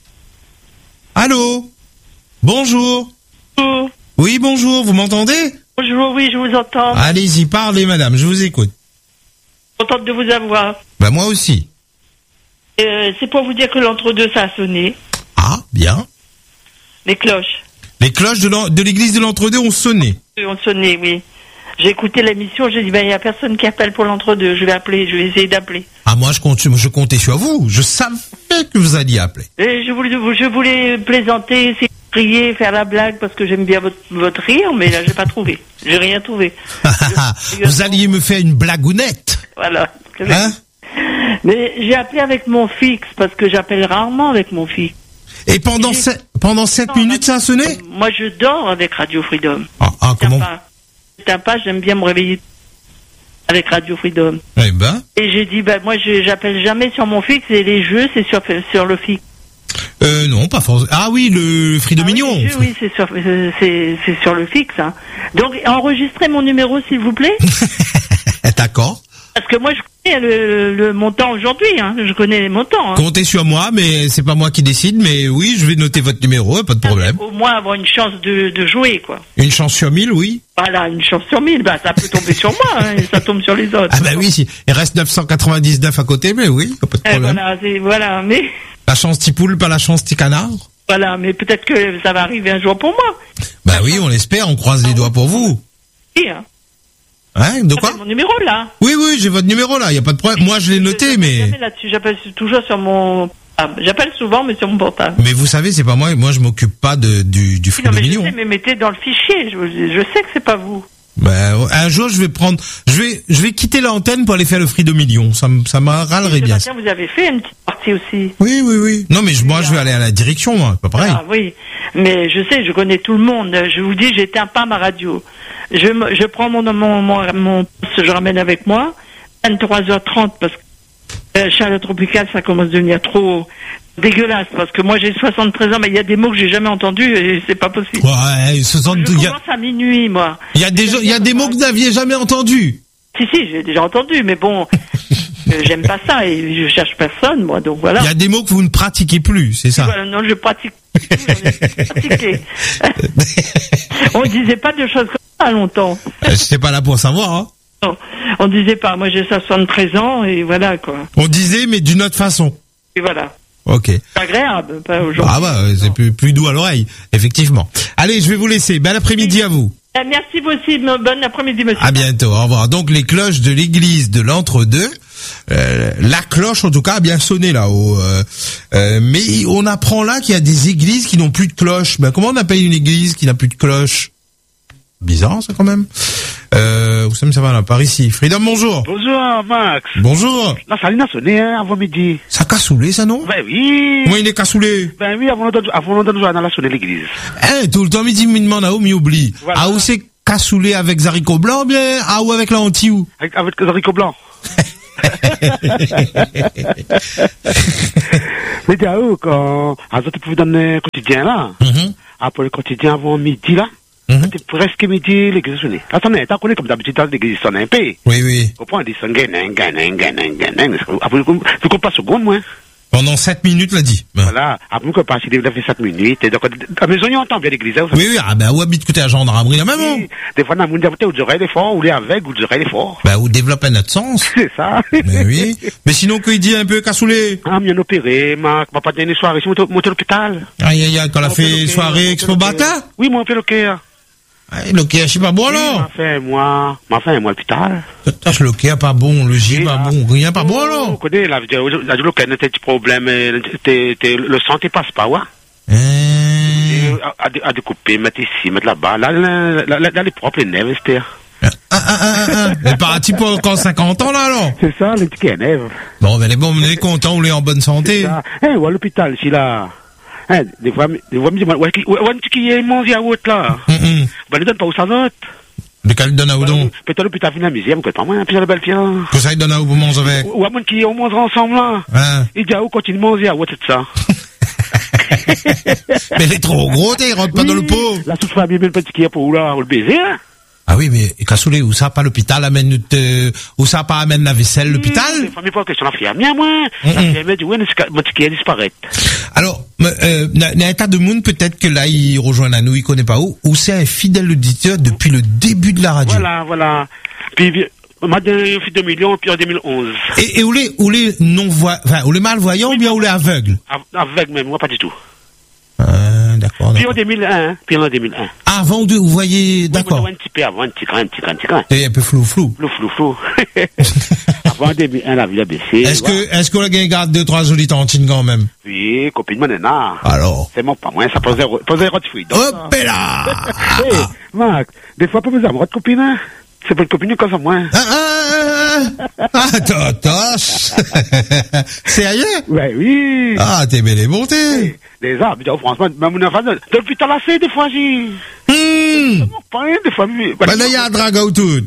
Allô? Bonjour. Bonjour. Oui, bonjour, vous m'entendez? Bonjour, oui, je vous entends. Allez-y, parlez, madame, je vous écoute. Contente de vous avoir. Ben, moi aussi. Euh, c'est pour vous dire que l'entre-deux, ça a sonné. Ah, bien. Les cloches. Les cloches de, l'en- de l'église de l'entre-deux ont sonné. Eux ont sonné, oui. J'ai écouté l'émission, j'ai dit, ben, il n'y a personne qui appelle pour l'entre-deux. Je vais appeler, je vais essayer d'appeler. Ah, moi, je, compte, je comptais sur vous. Je savais que vous alliez appeler. Et je voulais, je voulais plaisanter, essayer de crier, faire la blague, parce que j'aime bien votre, votre rire, mais là, j'ai pas trouvé. J'ai rien trouvé. je, vous alliez me faire une blagounette. Voilà. Hein? Mais j'ai appelé avec mon fixe, parce que j'appelle rarement avec mon fixe. Et pendant, sept, pendant sept minutes, ça a sonné? Moi, je dors avec Radio Freedom. Ah, ah comment? C'est un pas, j'aime bien me réveiller avec Radio Freedom. Eh ben. Et j'ai dit, ben, moi, je, j'appelle jamais sur mon fixe, et les jeux, c'est sur, sur le fixe. Euh, non, pas forcément. Ah oui, le Freedom ah, Mignon. Oui, jeux, oui, c'est sur, c'est, c'est sur le fixe, hein. Donc, enregistrez mon numéro, s'il vous plaît. D'accord. Parce que moi, je connais le, le montant aujourd'hui, hein. Je connais les montants, hein. Comptez sur moi, mais c'est pas moi qui décide, mais oui, je vais noter votre numéro, pas de problème. Au moins avoir une chance de, de jouer, quoi. Une chance sur mille, oui. Voilà, une chance sur mille, bah, ça peut tomber sur moi, hein, et ça tombe sur les autres. Ah bah oui, si. Il reste neuf cent quatre-vingt-dix-neuf à côté, mais oui, pas de problème. Eh, voilà, c'est, voilà, mais... La chance petit poule, pas la chance petit canard. Voilà, mais peut-être que ça va arriver un jour pour moi. Bah oui, on l'espère, on croise les doigts pour vous. Oui, hein. Hein, de quoi? Mon numéro, là. Oui, oui, j'ai votre numéro, là, y a pas de problème. Moi, je l'ai noté, mais... Jamais là-dessus, j'appelle toujours sur mon... Ah, j'appelle souvent, mais sur mon portable. Mais vous savez, c'est pas moi, moi, je m'occupe pas de, du, du Freedom Mignon. Je sais, mais mettez dans le fichier, je, je sais que c'est pas vous. Ben, un jour, je vais prendre, je vais, je vais quitter l'antenne pour aller faire le Freedom Mignon. Ça me, ça m'arralerait bien. Matin, vous avez fait une petite partie aussi. Oui, oui, oui. Non, mais je, moi, je vais aller à la direction, moi. C'est pas pareil. Ah, oui. Mais je sais, je connais tout le monde. Je vous dis, j'éteins pas ma radio. Je, je prends mon, mon, mon, mon poste, je ramène avec moi. vingt-trois heures trente, parce que euh, chaleur tropicale, ça commence à devenir trop dégueulasse, parce que moi j'ai soixante-treize ans, mais il y a des mots que j'ai jamais entendus et c'est pas possible. Ouais, soixante... Je commence a... à minuit, moi. Il y a des, il y a des mots que vous n'aviez jamais entendus. Si, si, j'ai déjà entendu, mais bon, euh, j'aime pas ça et je cherche personne, moi, donc voilà. Il y a des mots que vous ne pratiquez plus, c'est ça? Voilà, non, je pratique plus, j'en ai pratiqué. On disait pas de choses comme ça longtemps. Je n'étais pas là pour savoir, hein. Non, on disait pas, moi j'ai soixante-treize ans et voilà, quoi. On disait, mais d'une autre façon. Et voilà. Ok. C'est agréable, pas aujourd'hui. Ah bah, c'est plus, plus doux à l'oreille, effectivement. Allez, je vais vous laisser. Bel après-midi à vous. Euh, merci vous aussi, bon après-midi, monsieur. À bientôt, au revoir. Donc, les cloches de l'église de l'Entre-deux, euh, la cloche, en tout cas, a bien sonné là-haut. Euh, euh, mais on apprend là qu'il y a des églises qui n'ont plus de cloche. Ben, comment on appelle une église qui n'a plus de cloche? Bizarre, ça, quand même. Euh, vous savez, ça va là, par ici. Freedom, bonjour. Bonjour, Max. Bonjour. La saline a sonné, hein, avant midi. Ça a cassoulet, ça, non? Ben oui. Moi, il est cassoulet. Ben oui, avant de, avant de nous aller à la sonner l'église. Eh, tout le temps, midi, me demande à où, m'y oublie. Voilà. Ah, où c'est cassoulet avec haricots blancs, bien? Ah, ou avec la hantille, ou? Avec, avec les haricots blancs. Mais t'es à où, quand, à tu pouvais donner le quotidien, là. Mm-hmm. Après le quotidien avant midi, là. Mm-hmm. C'est presque midi, l'église sonne. Attendez, t'as connu comme d'habitude, l'église sonne un peu. Oui, oui. Au point, il dit, sonne, gagne, gagne, gagne, gagne. Après, tu comptes pas seconde, moi. Pendant sept minutes, l'a dit. Voilà. Après, qu'on passe, il a fait sept minutes. Et donc, à la maison, on entend bien l'église. Oui, oui. Ah, ben, où habite côté à gendarmerie, la même, oui. Des fois, on a un monde où dirait l'effort, ou les avec, ou dirait l'effort. Ben, ou développe un autre sens. C'est ça. Mais oui. Mais sinon, qu'il dit un peu cassoulet. Ah, bien opéré, ma, ma pas une soirée, je suis monté à l'hôpital. Aïe, aïe, aïe, quand elle a fait soirée Expo Bata? Oui, moi, on fait le cœur. Le qui est pas bon, alors? M'a fait, moi, m'a fait, moi, l'hôpital. Tâche, le qui est pas bon, le J pas bon, rien pas bon, alors? Vous connaissez, la vidéo, la vidéo, qu'il y a des petits problèmes, le sang, t'es passe pas, ouais? À, à découper, mettre ici, mettre là-bas. Là, là, là, là, là, les propres, les nerfs, c'était. Ah, ah, ah, ah. Elle est partie pour encore cinquante ans, là, alors? C'est ça, les petits nerfs. Bon, ben, les bons, on est contents, on est en bonne santé. Eh, ou à l'hôpital, si là. Eh, des fois, des fois, me dis, ouais, ouais, qui est mangé à haute, là. Hum, Ben, ne donne pas où ça note. De quel donne à où donc? Peut-être l'hôpital finit à misère, mais pas moi, puis la belle fille. Que ça, il donne à où pour manger avec? Ou à mon qui, on mange ensemble, là. Hein? Il dit, à où continue de manger à haute, c'est ça. Mais il est trop gros, t'es, il rentre pas oui, dans le pot. La sous-famille, le petit qui est pour là, on le baiser, hein. Ah oui, mais, Kassoulé, où ça pas l'hôpital amène, te, où ça pas amène la vaisselle, l'hôpital? Les familles pas question la fille, mais moi, la fille, dit, oui, mon petit qui est disparaître. Alors, euh, dans un tas de monde, peut-être que là, il rejoint à nous, il connaît pas où, ou c'est un fidèle auditeur depuis le début de la radio. Voilà, voilà. Puis, moi, j'ai fait deux millions, puis en deux mille onze. Et, et où les, où les non-voyants, enfin, où les malvoyants, ou bien où les aveugles? Aveugles même, moi, pas du tout. Euh, d'accord. Puis en deux mille un, puis en deux mille un. Ah, avant deux, vous voyez, d'accord. Oui, un petit peu avant, un petit grain, un petit grain, un petit grain. Et un peu flou, flou. Flou, flou, flou. Avant deux mille un, la vie a baissé. Est-ce voilà. que, est-ce qu'on a garde deux, trois jolies tantines quand même? Oui, copine Manena. Alors? C'est mon pas moi, ça pose un rot de fruits. Hop là! Hé, Mac, des fois, pas besoin de rot de copine, hein? C'est pas une copine comme ça, moi. Ah, ah, ah, ah, totoche! Sérieux? Ouais, oui. Ah, t'es belle et montée. Les arbres, franchement, même une enfant, depuis t'as lassé, des fois, j'ai. Hum! Pas rien, des fois, mais. Ben là, il y a un dragon ou tout.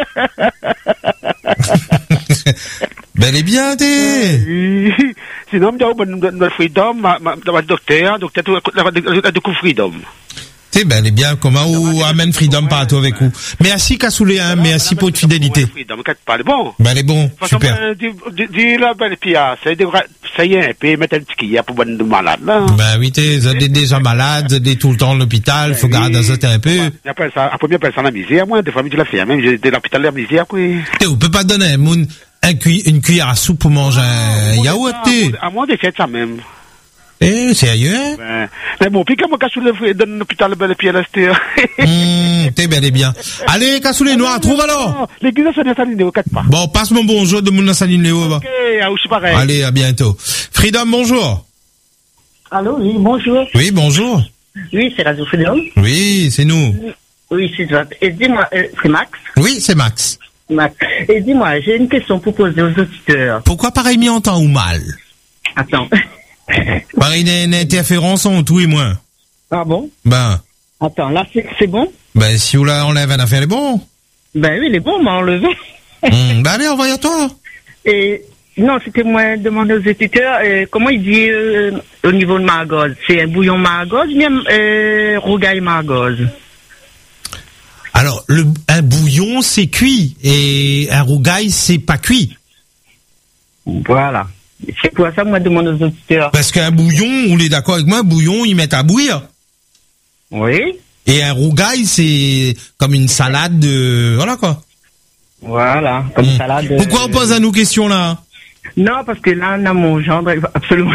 Bel et bien, t'es. Oui. Sinon, me dit, notre freedom, ma, ma, ma docteur, docteur, la découvre freedom. C'est bel et bien, comment ou amène freedom par toi avec vous. Merci Kassoulé, hein, merci pour de fidélité. Freedom, pas bon. Ben, elle est bon, super. Dis la belle pia, ça y est, puis mettre un petit qui pour bonne malade, là. Ben oui, t'es déjà malade, t'es tout le temps à l'hôpital, faut garder ça un peu. Après ça, après bien personne la misère, moi, des fois, tu l'as fait, même, j'ai de l'hôpital la misère, quoi. Tu on peut pas donner un moun, un cuillère, une cuillère à soupe pour manger un yaourt, t'es. À moi, de faire ça même. Eh, sérieux? Ben, mais bon, puis comment Kassoulé donne l'hôpital le bel pied à l'Est? Hum, t'es bel et bien. Allez, Kassoulé, noir, trouve alors! L'église de Saline Léo, quatre pas. Bon, passe mon bonjour de mon Saline Léo, bah. Ok, à aussi pareil. Allez, à bientôt. Freedom, bonjour. Allô, oui, bonjour. Oui, bonjour. Oui, c'est Radio Freedom. Oui, c'est nous. Oui, c'est ça. Et dis-moi, euh, c'est Max? Oui, c'est Max. Max. Et dis-moi, j'ai une question pour poser aux auditeurs. Pourquoi pareil mis en temps ou mal? Attends. Pareil, une interférence en tout et moins. Ah bon? Ben. Attends, là, c'est, c'est bon? Ben, si vous l'enlève un affaire, il est bon. Ben oui, il est bon, on m'a enlevé. Hum, ben allez, envoie à toi. Et, non, c'était moi demander aux éditeurs, euh, comment il dit, euh, au niveau de margoze? C'est un bouillon margoze ou bien, euh, rougail margoze? Alors, le, un bouillon, c'est cuit. Et un rougail, c'est pas cuit. Voilà. C'est pour ça que moi demande aux auditeurs. Parce qu'un bouillon, on est d'accord avec moi, un bouillon, ils mettent à bouillir. Oui. Et un rougail, c'est comme une salade de... Voilà quoi. Voilà, comme mmh. une salade de... Pourquoi on pose à nous question là? Non, parce que là, on a mon gendre, absolument...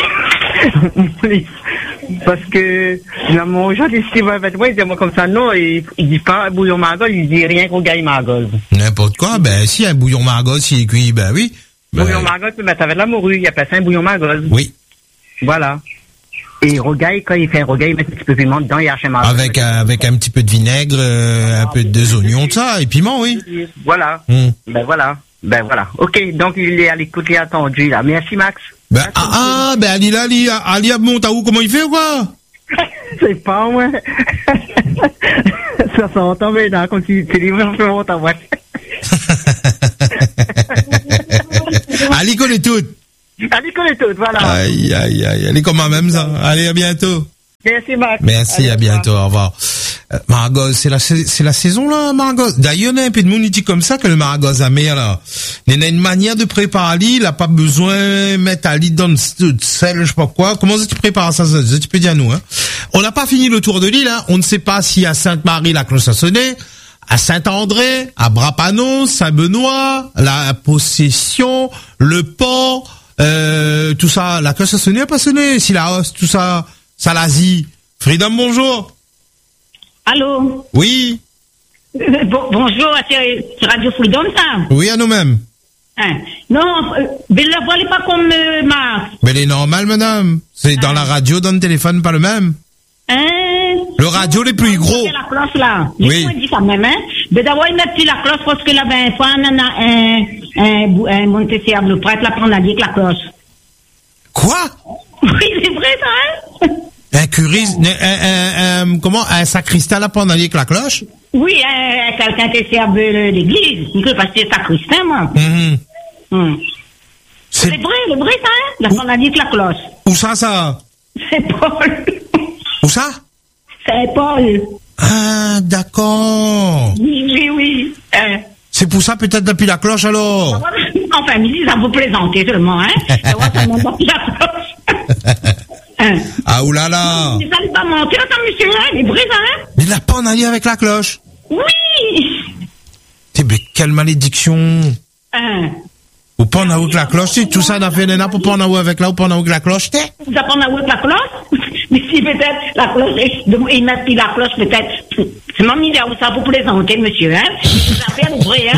parce que là, mon gendre, il va avec moi, il dit moi comme ça, non, il, il dit pas bouillon margoze, il dit rien rougail margoze. N'importe quoi, ben si un bouillon margoze, s'il est cuit, ben oui. Ben... Bouillon margoze, tu peux mettre avec de la morue, il appelle ça un bouillon margoze. Oui. Voilà. Et rogaille, quand il fait un rogaille, il met un petit peu de piment dedans, il hache un margoze. Avec, un, avec un petit peu de vinaigre, euh, un peu de deux oignons, tout ça, et piment, oui. Voilà. Mmh. Ben voilà. Ben voilà. Ok, donc il est à l'écoute, il est attendu, là. Merci, Max. Ben, Merci ah, ah, ben Ali, là, Ali, Ali, monte à où, comment il fait, ou quoi? C'est pas, moi. Ça s'entend, mais là, comme tu, tu livres un peu mon ta boîte. Ali connaît tout. Ali connaît tout, voilà. Aïe, aïe, aïe. Elle est comme moi-même, ça. Allez, à bientôt. Merci, Max. Merci, allez, à bientôt. Au revoir. Euh, margoze, c'est la, c'est la saison, là, margoze. D'ailleurs, il y a un peu de monde qui dit comme ça que le margoze à mer, là. Il y a une manière de préparer, il n'a pas besoin de mettre à lit dans le sel, je sais pas quoi. Comment tu prépares ça, ça, tu peux dire à nous, hein. On n'a pas fini le tour de l'île, hein. On ne sait pas si à Sainte-Marie, la cloche a sonné, à Saint-André, à Brapanon, Saint-Benoît, la Possession, le Pont, euh, tout ça, la cloche a sonné, a pas sonné, si la hausse, tout ça, ça l'Asie. Freedom, bonjour. Allô? Oui. Euh, bon, bonjour, c'est c'est Radio Freedom, ça? Oui, à nous-mêmes. Hein? Non, euh, mais la voix n'est pas comme euh, Mars. Mais elle est normale, madame. C'est dans la radio, dans le téléphone, pas le même. Hein? Le radio, les plus gros. C'est la cloche, là. Oui. Il dit ça même, hein? Mais d'abord, il met plus la cloche parce que là, ben, fois, on en a un, un, bou- un Montessier, le prêtre, là, prend la avec la cloche. Quoi? Oui, c'est vrai, ça, hein? Un curé, un, un, un, comment, un sacristain là pendant avec la cloche? Oui, euh, quelqu'un qui sert de l'église. Il peut passer sacristain, moi. Mhm. Hum. C'est vrai, c'est vrai, ça, hein? La prend la avec la cloche. Où ça, ça? C'est Paul. Où ça? C'est Paul. Ah, d'accord. Oui, oui, oui. Euh, C'est pour ça peut-être depuis la cloche alors. Enfin, mais ça vous plaisantez seulement, hein? Et moi, ça m'en depuis la cloche. Hein? Ah, oulala. Vous n'allez pas mentir, ça, monsieur, hein? Il est vrai, ça, hein? Mais il n'a pas en allié avec la cloche. Oui! T'es, mais quelle malédiction. Hein? Ou pas en avec la cloche, si tout ça n'a fait nana pour pas en avoir avec la ou pas en avec la cloche, t'es? Vous apprenez à avec la cloche? Mais si peut-être la cloche, il met plus la cloche, peut-être. C'est mon milliard, ça vous plaisantez, monsieur, hein? Vous appelez le vrai,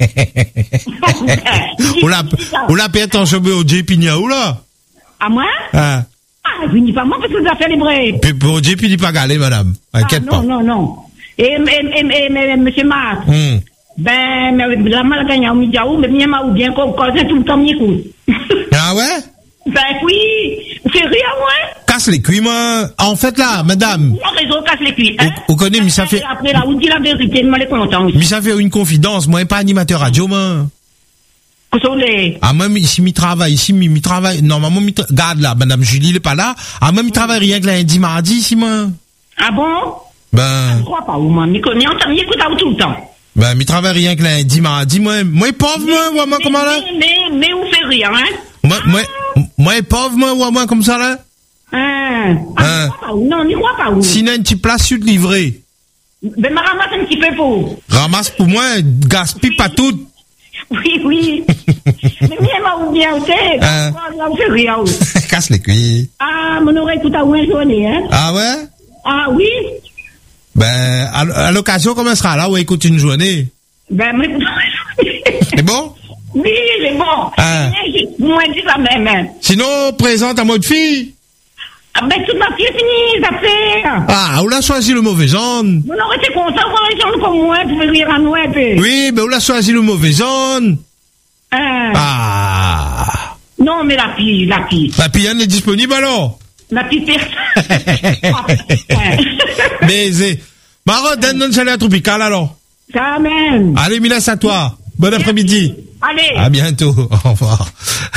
hein? Ou la, ou la paix ton cheveu au J P ou là? À moi? Ah. Ah, vous n'y pas moi parce que vous avez fait les vrais. Puis pour J P, il pas galé, madame. Inquiète ah, pas. Non, non, non. Et, et, et, et, et monsieur Marc? Hum. Ben, mais la mal gagne au Midiaou, mais bien, ou bien, qu'on cause tout le temps, m'écoute. Ah ouais? Ben oui, c'est rien, ouais. Casse les cuits, moi. En fait, là, madame. Non, raison, casse les cuits, hein. Vous connaissez, mais ça fait. Après, là, vous dites la vérité, moi, les content. Mais ça fait une confidence. Moi, pas animateur radio, moi. Qu'est-ce Ah, même ici, mi travaille, ici, mi, mi travaille. Normalement, mi tra... Garde là, madame Julie, il est pas là. Ah, même, il travaille rien que lundi, mardi, ici, moi. Ah bon? Ben. Je crois pas, ou moi, mais connais, on m'écoute tout le temps. Ben, mi travaille rien que lundi, mardi, moi. Moi, pauvre, moi, moi, moi, comment là? Mais, mais, mais, vous faites rien, hein? Moi, moi, moi, pauvre, moi, moi, moi, comme ça, là? Hein? Ah, Hein? non, n'y crois pas, où? Sinon, une petite place sur le livret. Ben, ma ramasse un petit peu pour. Ramasse pour moi, gaspille pas tout. Oui, oui. Mais bien, ma ou bien, vous savez, Hein? on fait rien, où? Casse les cuits. Ah, mon oreille tout à ouin journée, hein? Ah ouais? Ah oui? Ben, à, à l'occasion, comment sera là, où écoute une journée? Ben, mais... C'est bon? Oui, c'est bon. Ah. Moi, je dis ça même, hein. Sinon, présente à moi de fille. Ah, ben, toute ma fille est finie, ça fait. Ah, on a choisi le mauvais genre. Vous n'aurez été content, vous les gens comme moi, vous pouvez rire à nous un peu. Oui, ben, on a choisi le mauvais genre. Hein. Ah. Non, mais la fille, la fille. La fille, elle est disponible alors? La petite personne. Baiser. Maro, donne-nous une à tropical alors. Ça même. Allez, Milas, à toi. Bon après-midi. Allez. À bientôt. Au revoir.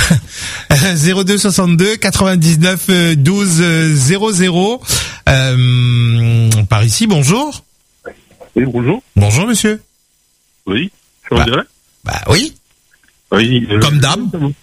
zéro deux soixante-deux quatre-vingt-dix-neuf douze zéro zéro. Euh, par ici, bonjour. Oui, bonjour. Bonjour, monsieur. Oui, je bah, dirais. Bah oui. Oui. Euh, Comme d'hab.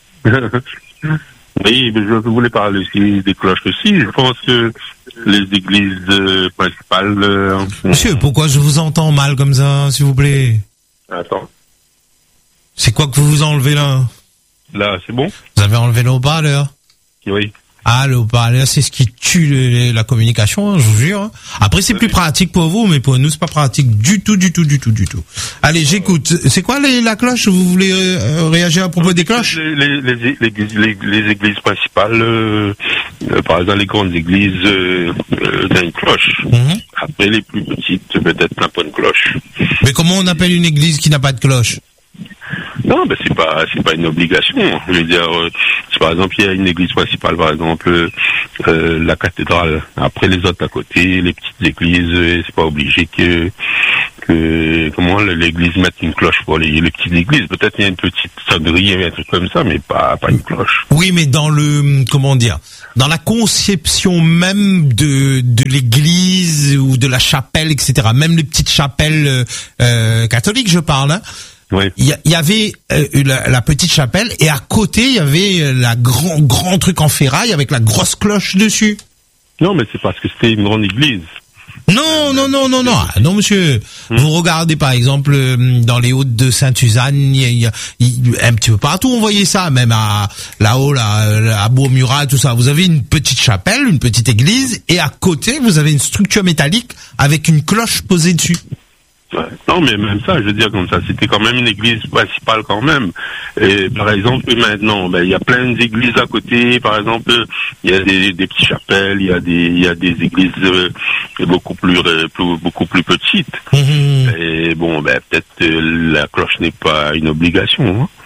Oui, mais je voulais parler aussi des cloches aussi. Je pense que les églises euh, principales... Euh, monsieur, pourquoi je vous entends mal comme ça, s'il vous plaît? Attends. C'est quoi que vous vous enlevez là? Là, c'est bon? Vous avez enlevé le haut-parleur? Oui. Ah, le haut-parleur, c'est ce qui tue le, la communication, hein, je vous jure. Après, c'est plus pratique pour vous, mais pour nous, c'est pas pratique du tout, du tout, du tout, du tout. Allez, j'écoute. C'est quoi les, la cloche? Vous voulez euh, réagir à propos des cloches? Les, les, les, les, les, les églises principales, euh, euh, par exemple, les grandes églises, euh, euh, ont une cloche. Mm-hmm. Après, les plus petites, peut-être n'a pas une cloche. Mais comment on appelle une église qui n'a pas de cloche? Non, ben c'est pas c'est pas une obligation. Je veux dire, euh, si par exemple il y a une église principale, par exemple euh, la cathédrale. Après les autres à côté, les petites églises, euh, c'est pas obligé que que comment l'église mette une cloche pour les, les petites églises. Peut-être il y a une petite sonnerie, un truc comme ça, mais pas pas une cloche. Oui, mais dans le comment dire, dans la conception même de de l'église ou de la chapelle, et cetera. Même les petites chapelles euh, catholiques, je parle. Hein. Oui. Il y, y avait euh, la, la petite chapelle et à côté il y avait la grand grand truc en ferraille avec la grosse cloche dessus. Non, mais c'est parce que c'était une grande église. Non, non, non, non, non, ah, non, monsieur. Mmh. Vous regardez par exemple dans les Hautes de Sainte-Suzanne, il y a, il y a, il y a un petit peu partout, on voyait ça, même à là-haut, là, à Bourg-Murat, tout ça. Vous avez une petite chapelle, une petite église, et à côté, vous avez une structure métallique avec une cloche posée dessus. Ouais. Non, mais même ça, je veux dire comme ça, c'était quand même une église principale quand même. Et par exemple, maintenant, ben il y a plein d'églises à côté. Par exemple, il y a des, des petites chapelles, il y a des, il y a des églises euh, beaucoup plus, euh, plus, beaucoup plus petites. Mmh. Et bon, ben peut-être euh, la cloche n'est pas une obligation. Hein.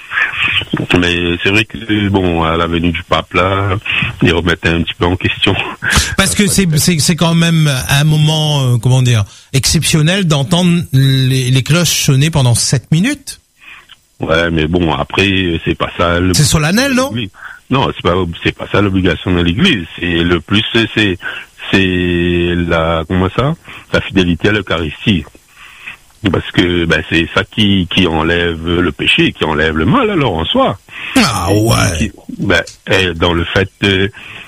Mais c'est vrai que bon, à la venue du pape là, ils remettaient un petit peu en question. Parce que c'est c'est c'est quand même un moment euh, comment dire exceptionnel d'entendre les, les cloches sonner pendant sept minutes. Ouais, mais bon après c'est pas ça. C'est solennel, non? Non, c'est pas c'est pas ça l'obligation de l'Église. C'est le plus c'est c'est la comment ça la fidélité à l'Eucharistie. Parce que ben c'est ça qui qui enlève le péché, qui enlève le mal alors en soi. Ah ouais. Qui, ben dans le fait euh,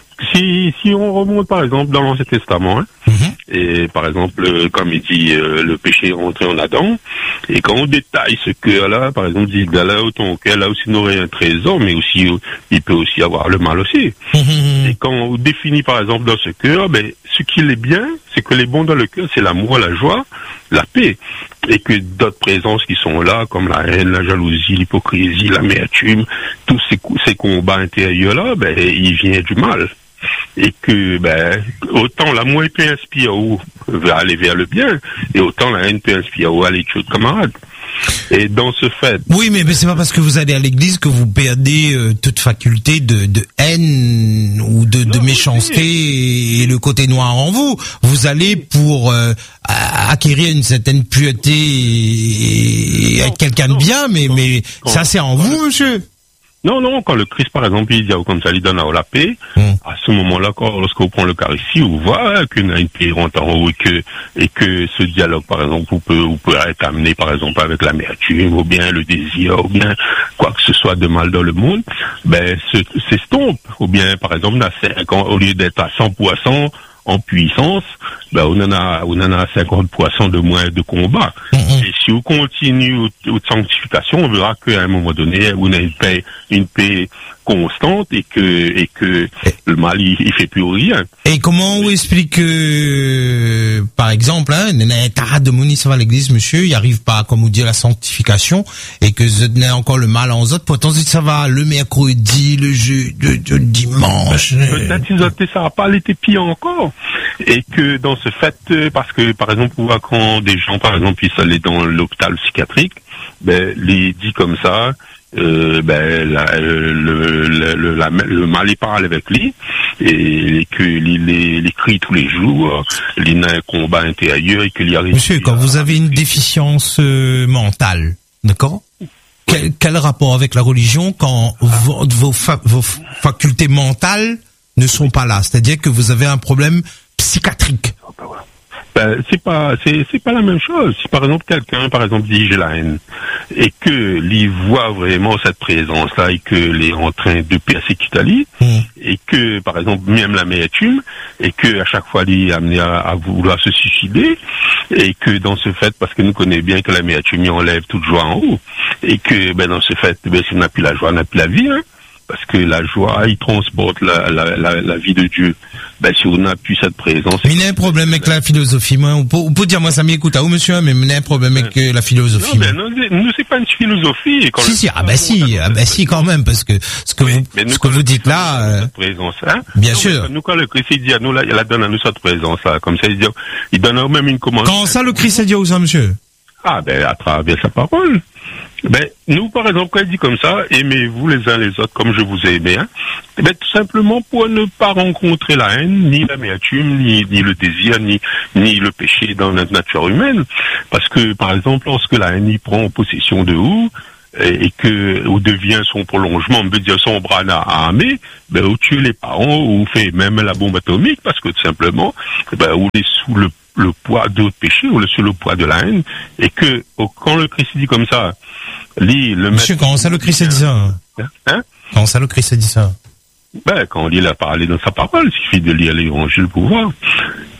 si si on remonte par exemple dans l'Ancien Testament, hein, mm-hmm. et par exemple euh, comme il dit euh, le péché est rentré en Adam, et quand on détaille ce cœur-là, par exemple il dit là où ton cœur là aussi n'aurait un trésor, mais aussi il peut aussi avoir le mal aussi. Mm-hmm. Et quand on définit par exemple dans ce cœur, ben ce qu'il est bien, c'est que les bons dans le cœur, c'est l'amour, la joie, la paix, et que d'autres présences qui sont là, comme la haine, la jalousie, l'hypocrisie, l'amertume, tous ces, ces combats intérieurs-là, ben, ils viennent du mal. Et que, ben, autant l'amour peut inspirer ou vers aller vers le bien, et autant la haine peut inspirer ou aller tuer de camarades. Et dans ce fait... Oui, mais, mais c'est pas parce que vous allez à l'église que vous perdez euh, toute faculté de, de haine ou de, de méchanceté et, et le côté noir en vous. Vous allez pour euh, acquérir une certaine pureté et, et être quelqu'un de bien, mais, mais ça c'est en vous, monsieur. Non, non, quand le Christ, par exemple, il dit comme ça, il donne à la paix, mmh. à ce moment-là, quand, lorsqu'on prend l'Eucharistie, on voit qu'une une paix rentre en haut et que, et que ce dialogue, par exemple, vous peut, vous peut être amené, par exemple, avec l'amertume, ou bien le désir, ou bien quoi que ce soit de mal dans le monde, ben, s'estompe. Ou bien, par exemple, au lieu d'être à cent pour cent en puissance, ben, on en a, on en a cinquante pour cent de moins de combat. Mm-hmm. Et si on continue votre sanctification, on verra qu'à un moment donné, on a une paix, une paix constante et que, et que le mal, il, il fait plus rien. Et comment on explique que, par exemple, hein, t'as de Monique à l'église, monsieur, il arrive pas, comme on dit, à la sanctification, et que vous avez encore le mal en autres, pourtant, ça va le mercredi, le jeudi, le, le dimanche. Peut-être qu'ils ont ça n'a pas été pire encore. Et que dans ce fait, parce que, par exemple, on voit quand des gens, par exemple, ils sont allés dans l'hôpital psychiatrique, ben, les dit comme ça, Euh, ben la, le, le, le, la, le mal il parle avec lui et que il les crie tous les jours, il a un combat intérieur et qu'il y arrive. Monsieur, quand vous avez une déficience euh, mentale, d'accord, quel, quel rapport avec la religion quand vos, vos, fa, vos facultés mentales ne sont pas là, c'est-à-dire que vous avez un problème psychiatrique? Ben, c'est pas, c'est, c'est pas la même chose. Si par exemple quelqu'un, par exemple, dit j'ai la haine, et que l'il voit vraiment cette présence-là, et que l'est en train de persécuter lui, mmh. et que, par exemple, même l'amertume, et que à chaque fois il est amené à, à vouloir se suicider, et que dans ce fait, parce que nous connaissons bien que l'amertume enlève toute joie en haut, et que, ben, dans ce fait, ben, si on n'a plus la joie, on n'a plus la vie, hein. Parce que la joie, il transporte la, la, la, la vie de Dieu. Ben, si on n'a plus cette présence... Mais il y a un problème avec la philosophie, moi. On peut, on peut dire, moi, ça m'écoute à où, monsieur, mais il y a un problème avec euh, la philosophie. Non, ben, non, nous, c'est pas une philosophie. Quand si, si, ah, ben, si, ah, ben, si, quand même, parce que ce que oui, vous, ce que vous dites là, euh, cette présence, hein. Bien non, sûr. Nous, quand le Christ, il dit à nous, là, il donne à nous cette présence-là. Comme ça, il dit, il donne même une commande. Quand ça, le Christ a dit où ça, monsieur? Ah, ben, à travers sa parole. Ben, nous, par exemple, quand il dit comme ça, aimez-vous les uns les autres comme je vous ai aimé, hein, ben, tout simplement pour ne pas rencontrer la haine, ni l'amertume, ni, ni le désir, ni, ni le péché dans notre nature humaine. Parce que, par exemple, lorsque la haine y prend possession de vous, et que, ou devient son prolongement, on veut dire son bras à armer, ben, ou tue les parents, ou fait même la bombe atomique, parce que, tout simplement, ben, ou les sous le le poids d'autres péchés ou le, sur le poids de la haine, et que oh, quand le Christ dit comme ça, lit le Monsieur, quand ça le Christ a dit ça, hein? Quand ça le Christ a dit ça, ben quand on lit la parole dans sa parole, il suffit de lire l'évangile pour voir.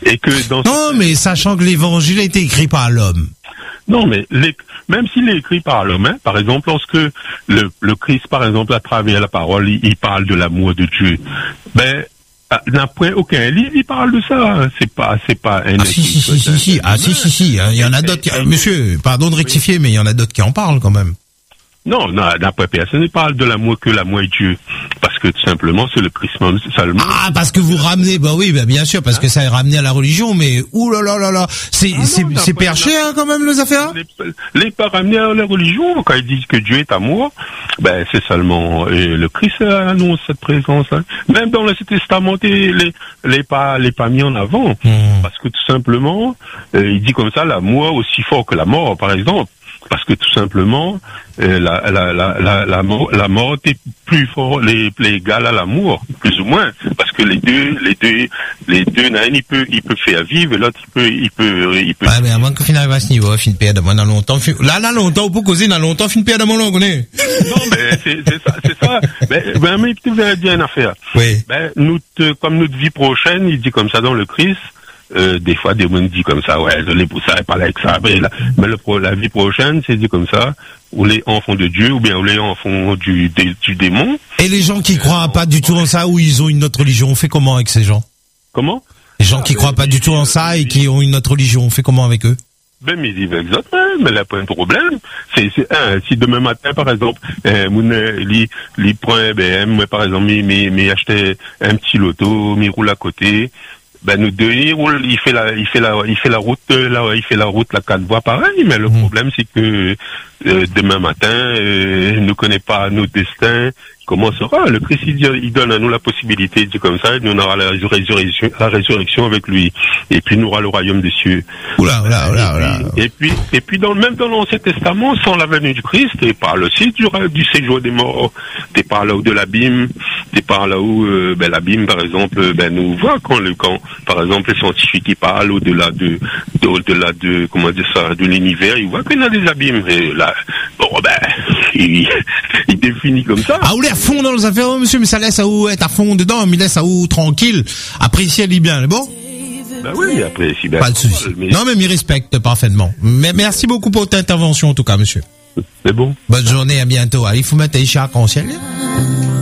Et que dans non, ce... mais sachant que l'évangile a été écrit par l'homme. Non, mais les, même s'il est écrit par l'homme, hein, par exemple, lorsque le, le Christ, par exemple, à travers la parole, il, il parle de l'amour de Dieu, ben, n'a point aucun livre, il parle de ça. C'est pas, c'est pas un. Ah si si si si si, ah si si si. Il y en a d'autres. Qui... Monsieur, pardon de rectifier, mais il y en a d'autres qui en parlent quand même. Non, d'après personne ne parle de l'amour que l'amour est Dieu. Parce que tout simplement, c'est le Christ seulement. Ah, parce que vous ramenez, bah oui, bah bien sûr, parce que ça est ramené à la religion, mais ouh là là là là, c'est ah c'est c'est perché hein, quand même les affaires. Les, les pas ramenés à la religion quand ils disent que Dieu est amour, ben c'est seulement et le Christ annonce cette présence. Hein. Même dans l'Ancien Testament, les les pas les pas mis en avant, mmh. parce que tout simplement, euh, il dit comme ça l'amour aussi fort que la mort, par exemple. Parce que tout simplement, euh, la, la, la, la, la, mort, la mort est plus fort, les, les égale à l'amour, plus ou moins. Parce que les deux, les deux, les deux, l'un, il peut, il peut faire vivre, et l'autre, il peut, il peut, il peut. Ouais, mais avant que finalement à ce niveau, fin de perdre, moi, dans longtemps, là, là, longtemps, pour causer, dans longtemps, fin de perdre, mon long, on connaît. Non, mais c'est, c'est ça, c'est ça. Ben, ben, mais tu verrais bien une affaire. Oui. Ben, nous, te, comme notre vie prochaine, il dit comme ça dans le Christ, Euh, des fois, des gens disent comme ça, ouais, désolé pour ça, pas avec ça, mais, la, mais le, la vie prochaine, c'est dit comme ça, ou les enfants de Dieu, ou bien ou les enfants du, du, du démon. Et les gens qui croient pas du tout en ça, ou ils ont une autre religion, on fait comment avec ces gens? Comment? Les gens qui croient pas du tout en ça et qui ont une autre religion, on fait comment avec eux? Ben, mais ils vivent avec eux, mais là, pas un problème. C'est, c'est, un, si demain matin, par exemple, euh, mon, li, li prend un B M, moi, par exemple, mi, mi, mi acheter un petit loto, mi roule à côté, ben nous deux il roule, il fait la il fait la il fait la route là il fait la route la quatre voies pareil, mais le mmh. problème c'est que euh, demain matin euh, ne connaît pas nos destins. Comment sera le Christ? Il donne à nous la possibilité, dit comme ça, nous on aura la résurrection, la résurrection avec lui, et puis nous aura le royaume des cieux. Oula, oula, oula, oula. Et puis, et puis dans même dans l'Ancien Testament, sans la venue du Christ, il parle aussi du, du séjour des morts, il parle là où de l'abîme, il parle là où euh, ben l'abîme par exemple, ben nous voit quand le quand par exemple les scientifiques qui parlent au-delà de, de au-delà de comment dire ça, de l'univers, ils voient qu'il y a des abîmes. Et là, bon ben, il, il définit comme ça. Ah, à fond dans les affaires, oh, monsieur, mais ça laisse à où être à fond dedans, mais laisse à où tranquille, apprécier les biens, bon? Ben oui, après, si bien. Pas de souci. Mais... Non, mais m'y respecte parfaitement. Mais merci beaucoup pour votre intervention, en tout cas, monsieur. C'est bon. Bonne journée, à bientôt. Allez, il faut mettre les chats en ciel.